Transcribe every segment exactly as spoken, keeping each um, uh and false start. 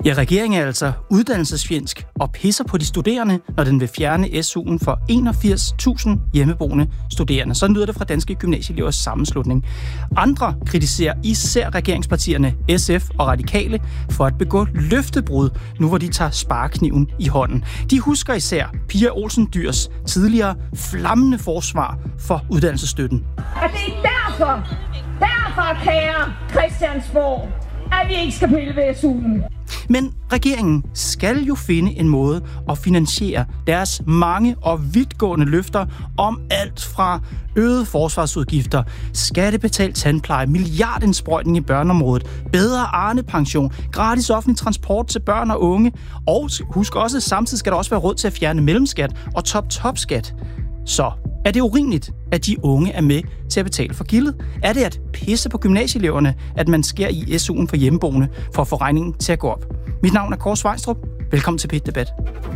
Ja, regeringen er altså uddannelsesfjendsk og pisser på de studerende, når den vil fjerne S U'en for enogfirs tusind hjemmeboende studerende. Sådan lyder det fra Danske Gymnasieelevers Sammenslutning. Andre kritiserer især regeringspartierne S F og Radikale for at begå løftebrud, nu hvor de tager sparekniven i hånden. De husker især Pia Olsen Dyhrs tidligere flammende forsvar for uddannelsesstøtten. Og det er derfor, derfor kære Christiansborg, at vi ikke skal pille ved S U'en. Men regeringen skal jo finde en måde at finansiere deres mange og vidtgående løfter om alt fra øgede forsvarsudgifter, skattebetalt tandpleje, milliardindsprøjtning i børneområdet, bedre Arne-pension, gratis offentlig transport til børn og unge, og husk også, samtidig skal der også være råd til at fjerne mellemskat og top-top-skat. Så er det urimeligt, at de unge er med til at betale for gildet? Er det at pisse på gymnasieeleverne, at man skærer i S U'en for hjemmeboende for at få regningen til at gå op? Mit navn er Kåre Svejstrup. Velkommen til P et Debat.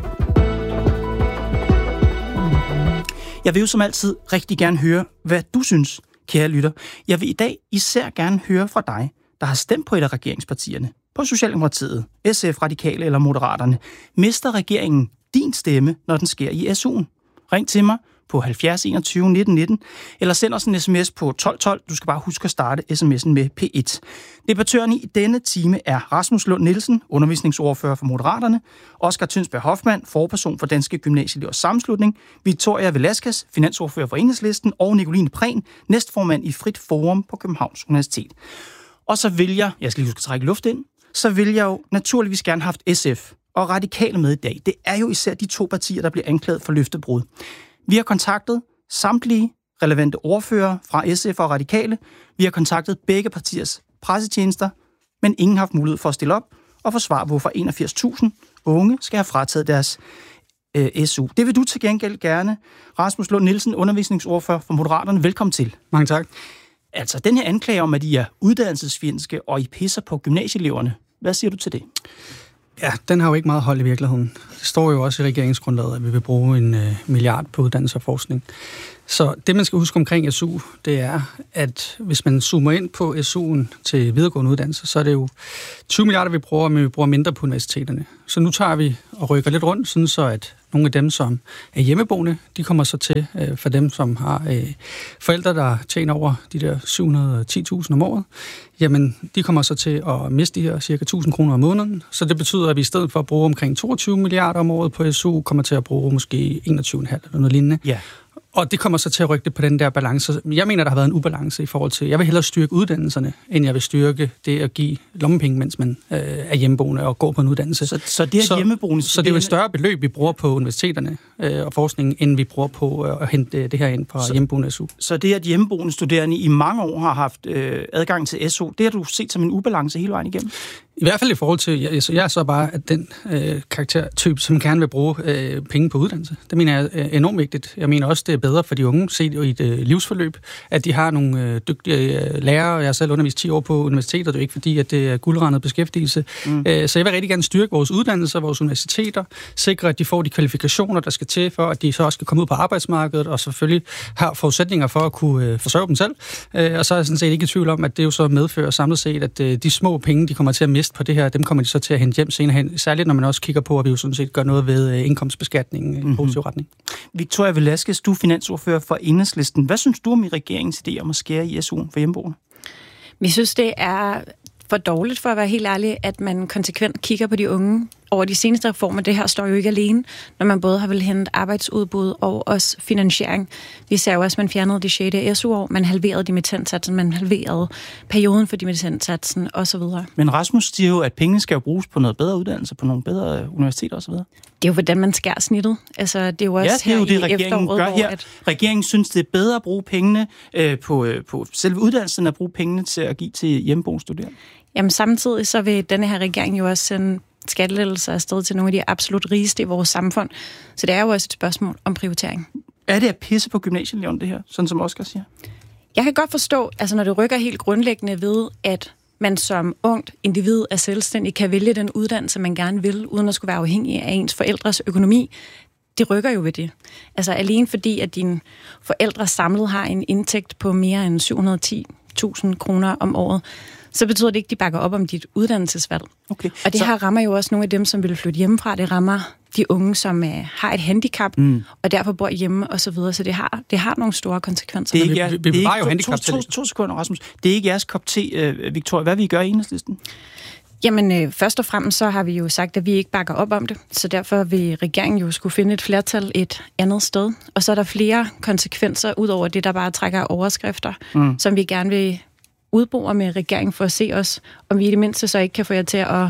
Jeg vil jo som altid rigtig gerne høre, hvad du synes, kære lytter. Jeg vil i dag især gerne høre fra dig, der har stemt på et af regeringspartierne, på Socialdemokratiet, S F, Radikale eller Moderaterne. Mister regeringen din stemme, når den sker i S U'en? Ring til mig på halvfjerds enogtyve nitten nitten, eller send os en sms på tolv tolv. Du skal bare huske at starte sms'en med P et. Debattørerne i denne time er Rasmus Lund Nielsen, undervisningsordfører for Moderaterne, Oscar Tønsberg Hoffmann, forperson for Danske Gymnasieelevers Sammenslutning, Victoria Velasquez, finansordfører for Enhedslisten, og Nicoline Prehn, næstformand i Frit Forum på Københavns Universitet. Og så vil jeg, jeg skal lige huske at trække luft ind, så vil jeg jo naturligvis gerne have haft S F og Radikale med i dag. Det er jo især de to partier, der bliver anklaget for løftebrud. Vi har kontaktet samtlige relevante ordfører fra S F og Radikale. Vi har kontaktet begge partiers pressetjenester, men ingen har haft mulighed for at stille op og forsvare, hvorfor enogfirs tusind unge skal have frataget deres øh, S U. Det vil du til gengæld gerne. Rasmus Lund Nielsen, undervisningsordfører for Moderaterne. Velkommen til. Mange tak. Altså, den her anklage om, at I er uddannelsesfjendske, og I pisser på gymnasieeleverne. Hvad siger du til det? Ja, den har jo ikke meget hold i virkeligheden. Det står jo også i regeringsgrundlaget, at vi vil bruge en øh, milliard på uddannelse og forskning. Så det, man skal huske omkring S U, det er, at hvis man zoomer ind på S U'en til videregående uddannelse, så er det jo tyve milliarder, vi bruger, men vi bruger mindre på universiteterne. Så nu tager vi og rykker lidt rundt, sådan så at nogle af dem, som er hjemmeboende, de kommer så til øh, for dem, som har øh, forældre, der tjener over de der syv hundrede og ti tusind om året. Jamen, de kommer så til at miste de her cirka tusind kroner om måneden. Så det betyder, at vi i stedet for at bruge omkring toogtyve milliarder om året på S U, kommer til at bruge måske enogtyve komma fem eller noget lignende. Ja. Og det kommer så til at rykke det på den der balance. Jeg mener, der har været en ubalance i forhold til, jeg vil hellere styrke uddannelserne, end jeg vil styrke det at give lommepenge, mens man øh, er hjemmeboende og går på en uddannelse. Så, så det er hjemmeboende? Så, så det er jo et større beløb, vi bruger på universiteterne øh, og forskningen, end vi bruger på øh, at hente det her ind fra så, hjemmeboende S U. Så det, at hjemmeboende studerende i mange år har haft øh, adgang til S U, det har du set som en ubalance hele vejen igennem? I hvert fald i forhold til, jeg, jeg er så bare at den øh, karaktertype, som gerne vil bruge øh, penge på uddannelse. Det mener jeg er enormt vigtigt. Jeg mener også, det er bedre for de unge, set i et øh, livsforløb, at de har nogle øh, dygtige øh, lærere. Jeg har selv undervist ti år på universitetet, det er jo ikke fordi, at det er guldrandet beskæftigelse. Mm. Øh, så jeg vil rigtig gerne styrke vores uddannelser, vores universiteter, sikre, at de får de kvalifikationer, der skal til, for at de så også skal komme ud på arbejdsmarkedet, og selvfølgelig har forudsætninger for at kunne øh, forsørge dem selv. Øh, og så er jeg sådan set ikke i tvivl om, at det jo så medfører samlet set, at øh, de små penge, de kommer til at miste på det her, dem kommer de så til at hente hjem senere hen, særligt når man også kigger på, at vi jo sådan set gør noget ved indkomstbeskatningen i en positiv retning. Victoria Velasquez, du er finansordfører for Enhedslisten. Hvad synes du om i regeringens idé om at skære i S U'en for hjemmeboende? Vi synes, det er for dårligt, for at være helt ærlig, at man konsekvent kigger på de unge over de seneste reformer. Det her står jo ikke alene, når man både har vel hente arbejdsudbud og også finansiering. Vi ser jo også, at man fjernede de sjette S U-år, man halverede dimittentsatsen, man halverede perioden for dimittentsatsen osv. Men Rasmus siger jo, at pengene skal jo bruges på noget bedre uddannelse, på nogle bedre universiteter osv. Det er jo, hvordan man skærer snittet. Altså, det er jo også ja, det er jo her det, i regeringen gør her. At regeringen synes, det er bedre at bruge pengene øh, på, øh, på selve uddannelsen, at bruge pengene til at give til hjemmeboende studerende. Jamen samtidig så vil denne her regering jo også sende skattelettelser afsted til nogle af de absolut rigeste i vores samfund. Så det er jo også et spørgsmål om prioritering. Er det at pisse på gymnasieeleverne, det her, sådan som Oscar siger? Jeg kan godt forstå, altså når det rykker helt grundlæggende ved, at man som ungt individ er selvstændig, kan vælge den uddannelse, man gerne vil, uden at skulle være afhængig af ens forældres økonomi. Det rykker jo ved det. Altså alene fordi, at dine forældre samlet har en indtægt på mere end syv hundrede og ti tusind kroner om året, så betyder det ikke, at de bakker op om dit uddannelsesvalg. Okay. Og det så... her rammer jo også nogle af dem, som vil flytte hjemmefra. Det rammer de unge, som uh, har et handicap, mm. og derfor bor hjemme og så videre. Så det har, det har nogle store konsekvenser. Det er ikke, jer, vi, vi, vi det er jo ikke to, to, to, to sekunder, Rasmus. Det er ikke jeres kop te, uh, Victoria. Hvad vil I gøre i Enhedslisten? Jamen, øh, først og fremmest så har vi jo sagt, at vi ikke bakker op om det, så derfor vil regeringen jo skulle finde et flertal et andet sted. Og så er der flere konsekvenser, ud over det, der bare trækker overskrifter, mm. som vi gerne vil udbore med regeringen for at se os, om vi i det mindste så ikke kan få jer til at,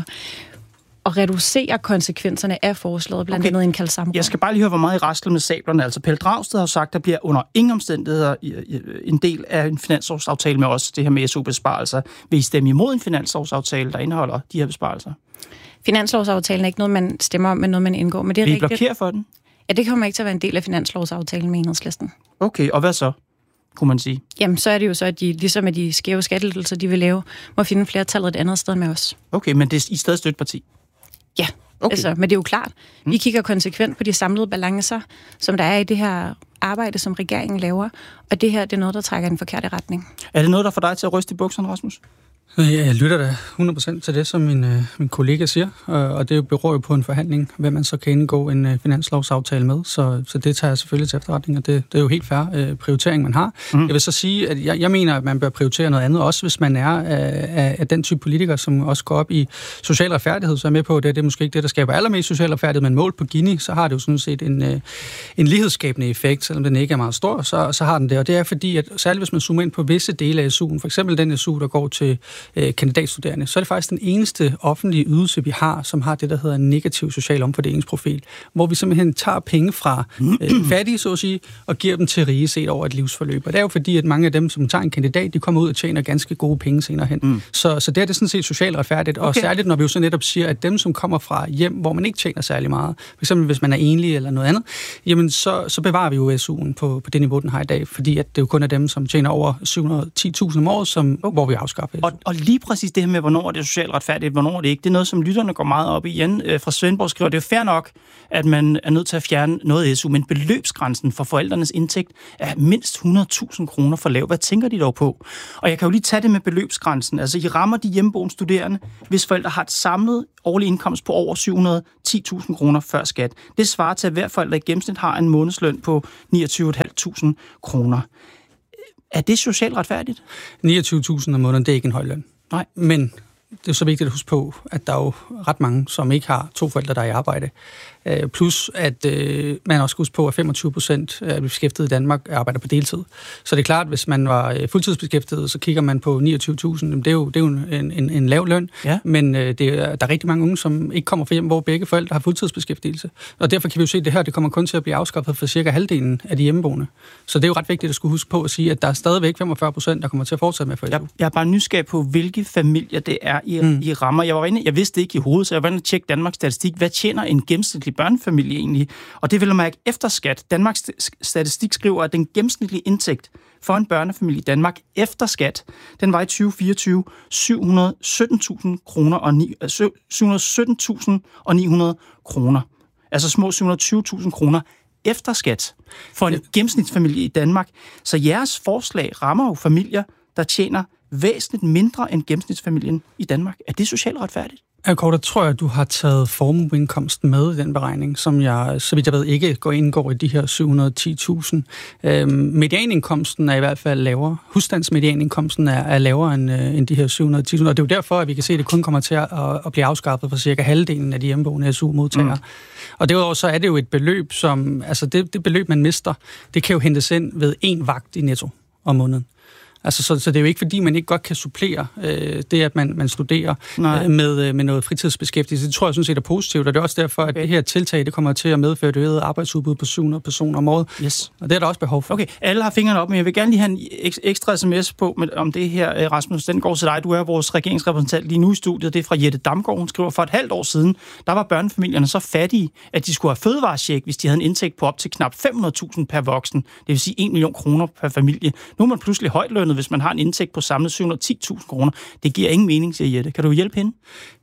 at reducere konsekvenserne af forslaget, blandt okay. andet en kaldt samråd. Jeg skal bare lige høre, hvor meget I rasler med sablerne. Altså, Pelle Dragsted har sagt, at der bliver under ingen omstændigheder en del af en finanslovsaftale med os, det her med S U-besparelser. Vil I stemme imod en finanslovsaftale, der indeholder de her besparelser? Finanslovsaftalen er ikke noget, man stemmer om, men noget, man indgår. Men det er Vil I rigtigt. blokere for den? Ja, det kommer ikke til at være en del af finanslovsaftalen med Enhedslisten. Okay, og hvad så, kunne man sige? Jamen, så er det jo så, at de, ligesom at de skæve skattelettelser, de vil lave, må finde flertallet et andet sted med os. Okay, men det er I stadig støtteparti? Ja, okay. Altså, men det er jo klart. Mm. Vi kigger konsekvent på de samlede balancer, som der er i det her arbejde, som regeringen laver, og det her, det er noget, der trækker i den forkerte retning. Er det noget, der får dig til at ryste i bukserne, Rasmus? Jeg lytter da hundrede procent til det, som min, øh, min kollega siger, og det beror jo på en forhandling, hvem man så kan indgå en øh, finanslovsaftale med, så, så det tager jeg selvfølgelig til efterretning, og det, det er jo helt fair øh, prioritering, man har. Mm. Jeg vil så sige, at jeg, jeg mener, at man bør prioritere noget andet, også hvis man er af, af den type politiker, som også går op i social retfærdighed, så er med på, det, det er måske ikke det, der skaber allermest social retfærdighed, men målt på Gini, så har det jo sådan set en, øh, en lighedsskabende effekt, selvom den ikke er meget stor, så, så har den det, og det er fordi, at særligt hvis man zoomer ind på visse dele af S U'en, for eksempel den S U, der går til øh, kandidatstuderende, så er det faktisk den eneste offentlige ydelse, vi har, som har det, der hedder en negativ social omfordelingsprofil, hvor vi simpelthen tager penge fra øh, fattige, så at sige, og giver dem til rige set over et livsforløb. Og det er jo fordi, at mange af dem, som tager en kandidat, de kommer ud og tjener ganske gode penge senere hen. Mm. Så, så det er det sådan set socialt retfærdigt, og okay. særligt når vi jo så netop siger, at dem, som kommer fra hjem, hvor man ikke tjener særlig meget, for eksempel hvis man er enlig eller noget andet, jamen så, så bevarer vi jo S U'en på, på det niveau, den har i dag, fordi at det jo kun er dem, som tjener over syv hundrede og ti tusind om året, som, okay. hvor vi afskaffer. Og, og lige præcis det her med, hvornår det er socialt retfærdigt, hvornår det ikke, det er noget, som lytterne går meget op i. Jan øh, fra Svendborg skriver, det er fair nok, at man er nødt til at fjerne noget S U, men beløbsgrænsen for forældrenes indtægt er mindst hundrede tusind kroner for lav. Hvad tænker de dog på? Og jeg kan jo lige tage det med beløbsgrænsen. Altså, I rammer de hjemmeboende studerende, hvis forældre har et samlet årlig indkomst på over syv hundrede og ti tusind kroner før skat. Det svarer til, at hver forælder i gennemsnit har en månedsløn på niogtyve tusind fem hundrede kroner. Er det socialt retfærdigt? niogtyve tusind om måneden, det er ikke en høj løn. Nej. Men det er så vigtigt at huske på, at der er jo ret mange, som ikke har to forældre, der er i arbejde. Plus, at øh, man også skal huske på, at femogtyve procent af beskæftigede i Danmark arbejder på deltid. Så det er klart, at hvis man var fuldtidsbeskæftiget, så kigger man på niogtyve tusind. Det er jo, det er jo en, en, en lav løn, ja. Men øh, det er, der er rigtig mange unge, som ikke kommer fra hjem, hvor begge forældre har fuldtidsbeskæftigelse. Og derfor kan vi jo se, at det her det kommer kun til at blive afskaffet for cirka halvdelen af de hjemmeboende. Så det er jo ret vigtigt at skulle huske på at sige, at der er stadigvæk femogfyrre procent, der kommer til at fortsætte med at få S U. Jeg, jeg er bare nysgerrig på, hvilke familier det er, I, mm. I rammer. Jeg var inde, jeg vidste det ikke i hovedet, så jeg var inde og tjekke Danmarks Statistik. Hvad tjener en gennemsnitlig børnefamilie egentlig? Og det vil man mærke efter skat. Danmarks Statistik skriver, at den gennemsnitlige indtægt for en børnefamilie i Danmark efter skat, den var i tyve fireogtyve syv hundrede og sytten tusind kroner og syv hundrede og sytten tusind ni hundrede kroner. Altså små syv hundrede og tyve tusind kroner efter skat for en gennemsnitsfamilie i Danmark. Så jeres forslag rammer jo familier, der tjener væsentligt mindre end gennemsnitsfamilien i Danmark. Er det socialt retfærdigt? Kåre, der tror jeg, at du har taget formueindkomsten med i den beregning, som jeg, så vidt jeg ved, ikke går indgår i de her syv hundrede og ti tusind. Øhm, medianindkomsten er i hvert fald lavere. Husstandsmedianindkomsten er, er lavere end, øh, end de her syv hundrede og ti tusind, og det er jo derfor, at vi kan se, at det kun kommer til at, at blive afskaffet for cirka halvdelen af de hjemmeboende S U-modtagere. Mm. Og derudover så er det jo et beløb, som, altså det, det beløb, man mister, det kan jo hentes ind ved én vagt i Netto om måneden. Altså, så, så det er jo ikke, fordi man ikke godt kan supplere øh, det, at man, man studerer øh, med, øh, med noget fritidsbeskæftigelse. Det tror jeg sådan set er positivt, og det er også derfor, at okay. det her tiltag, det kommer til at medføre et øget arbejdsudbud på syv hundrede personer om året. Yes. Og det er der også behov for. Okay, alle har fingrene op, men jeg vil gerne lige have en ekstra sms på med, om det her, Rasmus. Den går til dig. Du er vores regeringsrepræsentant lige nu i studiet. Det er fra Jette Damgaard. Hun skriver, for et halvt år siden, der var børnefamilierne så fattige, at de skulle have fødevarecheck, hvis de havde en indtægt på op til knap fem hundrede tusind per voksen. Det vil sige en million kroner per familie. Nu er man pludselig højtlønnet, hvis man har en indtægt på samlet syv hundrede og ti tusind kroner. Det giver ingen mening, siger Jette. Kan du hjælpe hende?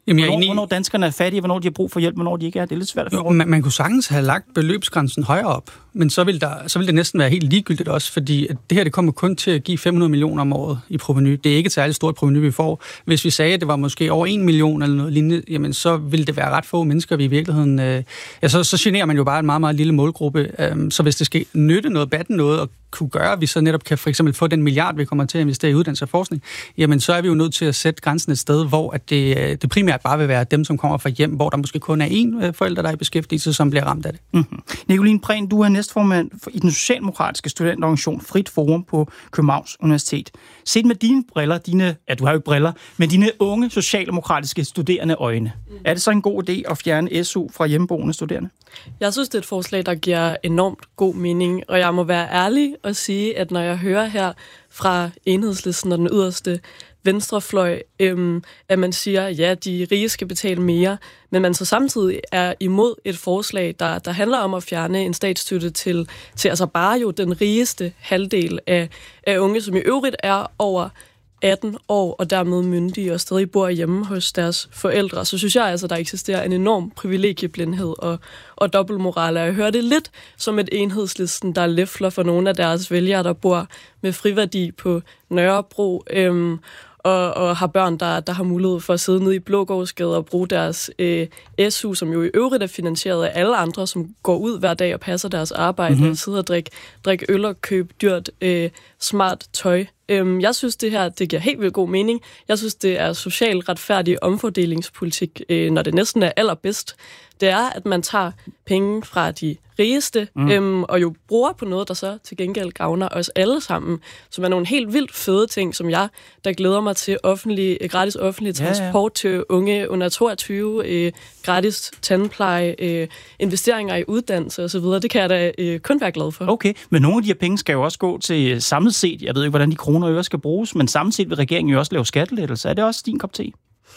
Jamen, jeg er hvornår, enig... hvornår danskerne er fattige, hvornår de har brug for hjælp, hvornår de ikke er. Det er lidt svært at jo, man, man kunne sagtens have lagt beløbsgrænsen højere op, men så vil, der, så vil det næsten være helt ligegyldigt også, fordi at det her det kommer kun til at give fem hundrede millioner om året i provenu. Det er ikke et særligt stort provenu, vi får. Hvis vi sagde, at det var måske over en million eller noget lignende, jamen så ville det være ret få mennesker, vi i virkeligheden... Øh, ja, så, så generer man jo bare en meget, meget lille målgruppe. Øh, så hvis det skal nytte noget, batte noget, og kunne gøre, at vi så netop kan for eksempel få den milliard, vi kommer til at investere i uddannelse og forskning, jamen så er vi jo nødt til at sætte grænsen et sted, hvor at det, det primært bare vil være dem, som kommer fra hjem, hvor der måske kun er én forælder, der er i beskæftigelse, som bliver ramt af det. Mm-hmm. Nicoline Prehn, du er næstformand i den socialdemokratiske studenterorganisation Frit Forum på Københavns Universitet. Set med dine briller, dine, ja, du har jo ikke briller, men dine unge socialdemokratiske studerende øjne, mm. er det så en god idé at fjerne S U fra hjemmeboende studerende? Jeg synes, det er et forslag, der giver enormt god mening, og jeg må være ærlig og sige, at når jeg hører her fra Enhedslisten og den yderste venstrefløj, øhm, at man siger, ja, de rige skal betale mere, men man så samtidig er imod et forslag, der, der handler om at fjerne en statsstøtte til, til altså bare jo den rigeste halvdel af, af unge, som i øvrigt er over atten år, og dermed myndige og stadig bor hjemme hos deres forældre, så synes jeg altså, der eksisterer en enorm privilegieblindhed og, og dobbeltmoral. Jeg hører det lidt som et Enhedslisten, der læfler for nogle af deres vælgere, der bor med friværdi på Nørrebro, øhm, og, og har børn, der, der har mulighed for at sidde nede i Blågårdsgade og bruge deres øh, S U, som jo i øvrigt er finansieret af alle andre, som går ud hver dag og passer deres arbejde, mm-hmm. og sidder og drikker drik øl og købe dyrt, øh, smart tøj. Øhm, jeg synes, det her det giver helt vildt god mening. Jeg synes, det er socialt retfærdig omfordelingspolitik, øh, når det næsten er allerbedst. Det er, at man tager penge fra de rigeste, mm. øhm, og jo bruger på noget, der så til gengæld gavner os alle sammen, som er nogle helt vildt fede ting, som jeg, der glæder mig til offentlig, gratis offentlig transport ja, ja. til unge under toogtyve, øh, gratis tandpleje, øh, investeringer i uddannelse osv. Det kan jeg da øh, kun være glad for. Okay, men nogle af de her penge skal jo også gå til samlet set. Jeg ved ikke, hvordan de kroner og øre skal bruges, men samlet set vil regeringen jo også lave skattelettelser. Er det også din kop te?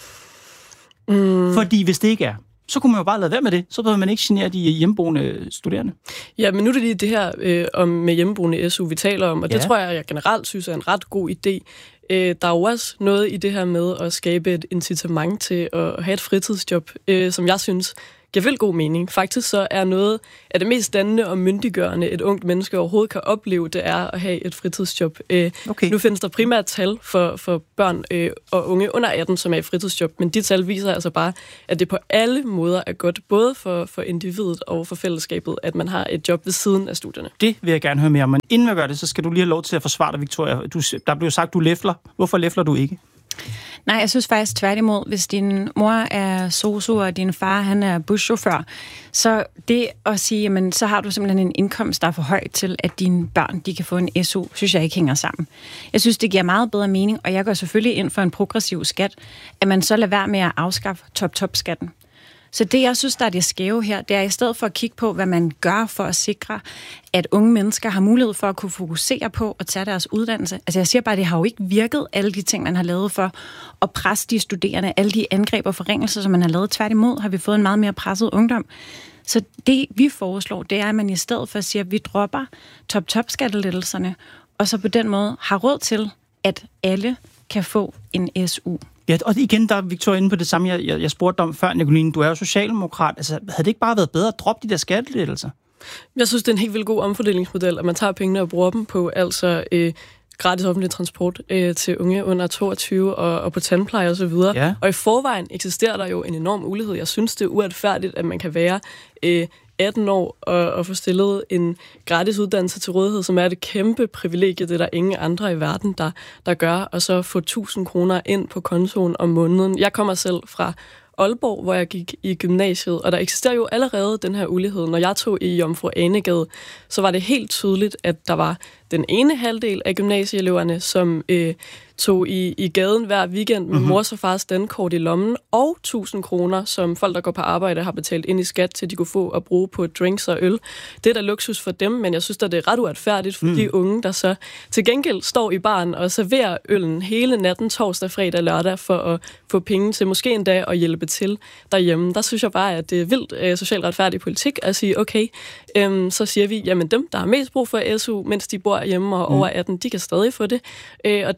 Mm. Fordi hvis det ikke er, så kunne man jo bare lade være med det. Så behøver man ikke genere de hjemmeboende studerende. Ja, men nu er det lige det her øh, om med hjemmeboende S U, vi taler om, og ja. det tror jeg, jeg generelt synes er en ret god idé. Øh, der er jo også noget i det her med at skabe et incitament til at have et fritidsjob, øh, som jeg synes giver vildt god mening. Faktisk så er noget af det mest dannende og myndiggørende, et ungt menneske overhovedet kan opleve, det er at have et fritidsjob. Øh, okay. Nu findes der primært tal for, for børn øh, og unge under atten, som er i fritidsjob, men de tal viser altså bare, at det på alle måder er godt, både for, for individet og for fællesskabet, at man har et job ved siden af studierne. Det vil jeg gerne høre mere om, men inden vi gør det, så skal du lige have lov til at forsvare dig, Victoria. Du, der blev sagt, du læfler. Hvorfor læfler du ikke? Nej, jeg synes faktisk tværtimod, hvis din mor er sosu, og din far han er buschauffør, så det at sige, jamen, så har du simpelthen en indkomst, der er for høj til, at dine børn de kan få en S U, synes jeg ikke hænger sammen. Jeg synes, det giver meget bedre mening, og jeg går selvfølgelig ind for en progressiv skat, at man så lader være med at afskaffe top-top-skatten. Så det, jeg synes, der er det skæve her, det er i stedet for at kigge på, hvad man gør for at sikre, at unge mennesker har mulighed for at kunne fokusere på at tage deres uddannelse. Altså jeg siger bare, det har jo ikke virket, alle de ting, man har lavet for at presse de studerende, alle de angreb og forringelser, som man har lavet. Tværtimod har vi fået en meget mere presset ungdom. Så det, vi foreslår, det er, at man i stedet for siger, at vi dropper top-top-skattelettelserne, og så på den måde har råd til, at alle kan få en S U. Ja, og igen, der er Victoria inde på det samme, jeg, jeg, jeg spurgte om før, Nicoline. Du er jo socialdemokrat. Altså, havde det ikke bare været bedre at droppe de der skattelettelser? Jeg synes, det er en helt vildt god omfordelingsmodel, at man tager pengene og bruger dem på altså øh, gratis offentlig transport øh, til unge under toogtyve og, og på tandpleje osv. Ja. Og i forvejen eksisterer der jo en enorm ulighed. Jeg synes, det er uretfærdigt, at man kan være øh, atten år og, og få stillet en gratis uddannelse til rådighed, som er et kæmpe privilegie, det er der ingen andre i verden, der, der gør, og så få tusind kroner ind på kontoen om måneden. Jeg kommer selv fra Aalborg, hvor jeg gik i gymnasiet, og der eksisterer jo allerede den her ulighed. Når jeg tog i Jomfru Anegade, så var det helt tydeligt, at der var den ene halvdel af gymnasieeleverne, som øh, tog i, i gaden hver weekend med mm-hmm. mors og fars dankort i lommen, og tusind kroner, som folk, der går på arbejde, har betalt ind i skat, til de kunne få at bruge på drinks og øl. Det er da luksus for dem, men jeg synes, at det er ret uretfærdigt for mm. de unge, der så til gengæld står i baren og serverer øllen hele natten, torsdag, fredag, lørdag, for at få penge til måske en dag at hjælpe til derhjemme. Der synes jeg bare, at det er vildt øh, socialt retfærdig politik at sige, okay, øhm, så siger vi, jamen dem, der har mest brug for S U, mens de bor hjemme og over atten, de kan stadig få det, øh, og dem fra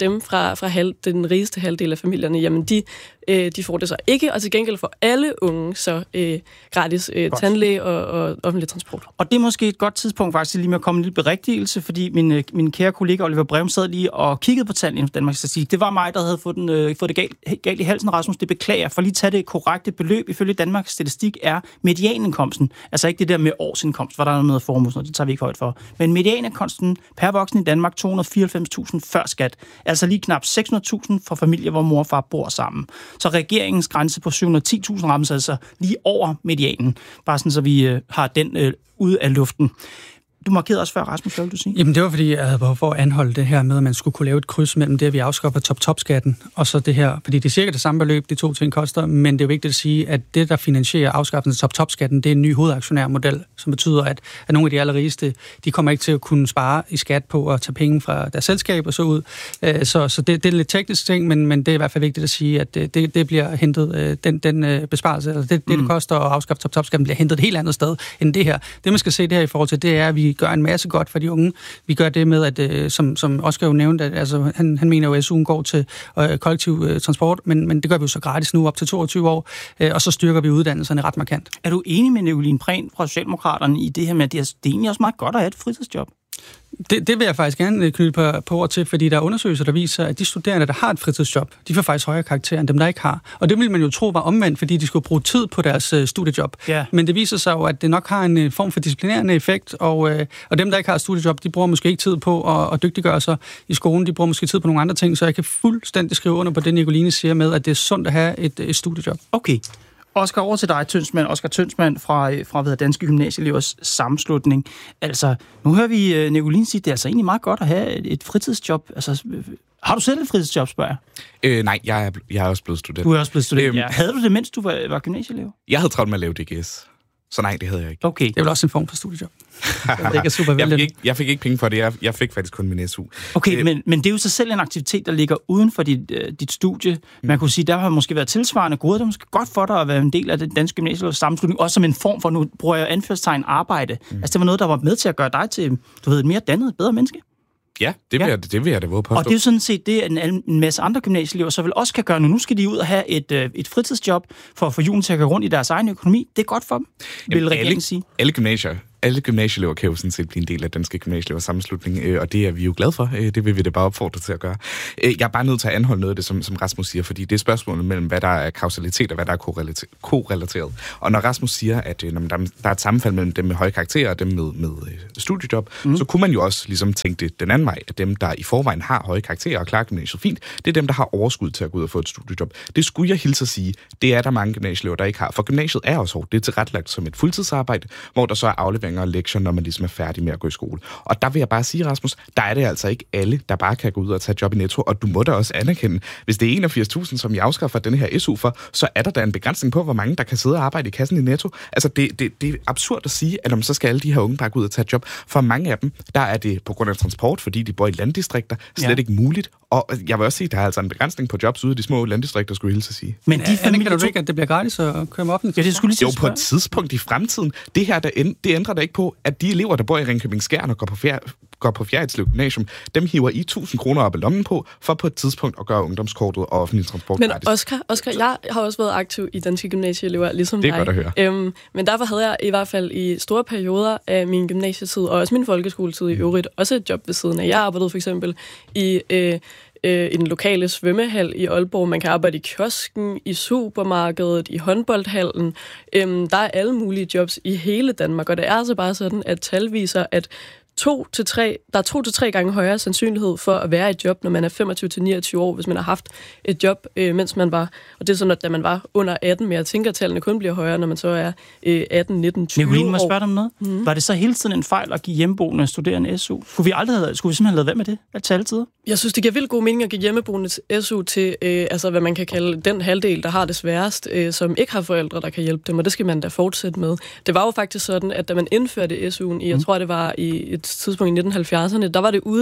fra, fra halv, den rigeste halvdel af familierne, jamen de, øh, de får det så ikke, og til gengæld får alle unge så øh, gratis øh, tandlæge og, og offentlig transport. Og det er måske et godt tidspunkt faktisk lige med at komme en lille berigtigelse, fordi min, min kære kollega Oliver Breum sad lige og kiggede på tallene i Danmarks Statistik. Det var mig, der havde fået, den, øh, fået det galt, galt i halsen, Rasmus. Det beklager. For lige at tage det korrekte beløb, ifølge Danmarks Statistik, er medianindkomsten. Altså ikke det der med årsindkomst, hvor der er noget formue, det tager vi ikke højt for. Men medianindkomsten per voksen i Danmark, to hundrede og fireoghalvfems tusind før skat. Altså lige knap seks hundrede tusind for familier, hvor mor og far bor sammen. Så regeringens grænse på syv hundrede og ti tusind rammes altså lige over medianen. Bare sådan, så vi øh, har den øh, ude af luften. Du markerede også før, Rasmus, hvad vil du sige? Jamen, det var, fordi jeg havde behov for at anholde det her med, at man skulle kunne lave et kryds mellem det, at vi afskaffer top-top-skatten, og så det her, fordi det er cirka det samme beløb, de to ting koster, men det er jo vigtigt at sige, at det, der finansierer afskaffelsen af top-top-skatten, det er en ny hovedaktionærmodel, som betyder, at, at nogle af de allerrigeste, de kommer ikke til at kunne spare i skat på at tage penge fra deres selskab og så ud. Så, så det, det er en lidt teknisk ting, men, men det er i hvert fald vigtigt at sige, at det, det bliver hentet, den, den besparelse, eller det, det, det koster at afskaffe top-top-skatten, bliver hentet et helt andet sted end det her. Det, man skal se det her i forhold til, det er, at vi gør en masse godt for de unge. Vi gør det med, at øh, som, som Oscar jo nævnte, at altså, han, han mener jo, at S U'en går til øh, kollektiv øh, transport, men, men det gør vi jo så gratis nu op til toogtyve år, øh, og så styrker vi uddannelserne ret markant. Er du enig med Nicoline Prehn fra Socialdemokraterne i det her med, at det er, det er egentlig også meget godt at have et fritidsjob? Det, det vil jeg faktisk gerne knytte på, på ord til, fordi der er undersøgelser, der viser, at de studerende, der har et fritidsjob, de får faktisk højere karakter end dem, der ikke har. Og det ville man jo tro var omvendt, fordi de skulle bruge tid på deres uh, studiejob. Yeah. Men det viser sig jo, at det nok har en uh, form for disciplinerende effekt, og, uh, og dem, der ikke har et studiejob, de bruger måske ikke tid på at, at dygtiggøre sig i skolen, de bruger måske tid på nogle andre ting, så jeg kan fuldstændig skrive under på det, Nicoline siger med, at det er sundt at have et, et studiejob. Okay. Oscar, over til dig, Tønsmand. Oscar Tønsmand fra, fra hvad, Danske Gymnasieelevers Sammenslutning. Altså, nu hører vi uh, Nicoline sige, at det er altså egentlig meget godt at have et, et fritidsjob. Altså, har du selv et fritidsjob, spørger jeg? Øh, nej, jeg er, jeg er også blevet student. Du er også blevet student, øhm, ja. Havde du det, mens du var, var gymnasieelev? Jeg havde travlt med at lave D G S. Så nej, det havde jeg ikke. Okay. Det er vel også en form for studiejob. Det er super jeg, fik ikke, jeg fik ikke penge for det. Jeg, jeg fik faktisk kun min S U. Okay, øh, men, men det er jo så selv en aktivitet, der ligger uden for dit, uh, dit studie. Man kunne sige, der har måske været tilsvarende gode. Det er måske godt for dig at være en del af den danske gymnasielevers sammenslutning, også som en form for, nu bruger jeg anførselstegn, arbejde. Mm. Altså det var noget, der var med til at gøre dig til, du ved, et mere dannet, bedre menneske. Ja, det vil, ja. Jeg, det vil jeg da våge påstå. Og det er jo sådan set det, at en, en masse andre gymnasieelever så vel også kan gøre nu. Nu skal de ud og have et, øh, et fritidsjob for at få julen til at gå rundt i deres egen økonomi. Det er godt for dem, vil Jamen, regeringen alle, sige. Alle gymnasier, alle gymnasieelever kan jo sådan set blive en del af Danske Gymnasieelevers Sammenslutning, øh, og det er vi jo glade for. Øh, det vil vi da bare opfordre til at gøre. Øh, jeg er bare nødt til at anholde noget af det, som, som Rasmus siger, fordi det er spørgsmålet mellem, hvad der er kausalitet og hvad der er korrelateret. Og når Rasmus siger, at øh, når der, der er et sammenfald mellem dem med høje karakterer og dem med, med øh, studiejob, mm. så kunne man jo også ligesom tænke det den anden vej, at dem, der i forvejen har høje karakterer og klarer gymnasiet fint, det er dem, der har overskud til at gå ud og få et studiejob. Det skulle jeg hilse at sige, det er der mange gymnasieelever, der ikke har. For gymnasiet er også hårdt. Det er tilrettelagt som et fuldtidsarbejde, hvor der så er afleveringer og lektier, når man ligesom er færdig med at gå i skole. Og der vil jeg bare sige, Rasmus, der er det altså ikke alle, der bare kan gå ud og tage job i Netto, og du må da også anerkende, hvis det er enogfirs tusind, som jeg afskaffer den her S U for, så er der da en begrænsning på, hvor mange der kan sidde og arbejde i kassen i Netto. Altså, det, det, det er absurd at sige, at om så skal alle de her unge bare gå ud og tage job. For mange af dem, der er det på grund af transport, fordi de bor i landdistrikter, slet ja. ikke muligt. Og jeg vil også sige, at der er altså en begrænsning på jobs ude i de små landdistrikter, skulle jeg hilse at sige. Men de familier, du ikke, at det bliver gratis at køre med offentligt? Ja, det skulle lige jo, på et tidspunkt i fremtiden. Det her, der end, det ændrer der ikke på, at de elever, der bor i Ringkøbing Skjern og går på fjerde, går på Fjerritslev Gymnasium, dem hiver I tusind kroner op i lommen på, for på et tidspunkt at gøre ungdomskortet og offentlig transport men gratis. Men Oscar, Oscar, jeg har også været aktiv i Danske Gymnasieelever, ligesom dig. Det er dig. godt at høre. Øhm, men derfor havde jeg i hvert fald i store perioder af min gymnasietid, og også min folkeskoletid i øvrigt, også et job ved siden af. Jeg arbejdede for eksempel i øh, i den lokale svømmehal i Aalborg. Man kan arbejde i kiosken, i supermarkedet, i håndboldhallen. Øhm, der er alle mulige jobs i hele Danmark, og det er altså bare sådan, at tal viser, at To til tre, der er to til tre gange højere sandsynlighed for at være i et job, når man er femogtyve til niogtyve år, hvis man har haft et job, øh, mens man var, og det er sådan, at da man var under atten, men jeg tænker, at tallene kun bliver højere, når man så er øh, atten, nitten, tyve år. Nicoline, må jeg spørge dig om noget? Mm. Var det så hele tiden en fejl at give hjemmeboende studerende S U? Skulle vi aldrig have, skulle vi simpelthen have lavet hvad med det til alle tider? Jeg synes, det giver vildt god mening at give hjemmeboende S U til, øh, altså hvad man kan kalde den halvdel, der har det sværest, øh, som ikke har forældre, der kan hjælpe dem, og det skal man da fortsætte med. Det var jo faktisk sådan, at da man indførte S U'en i, jeg tror, det var i et tidspunkt i nitten halvfjerdserne, der var det uden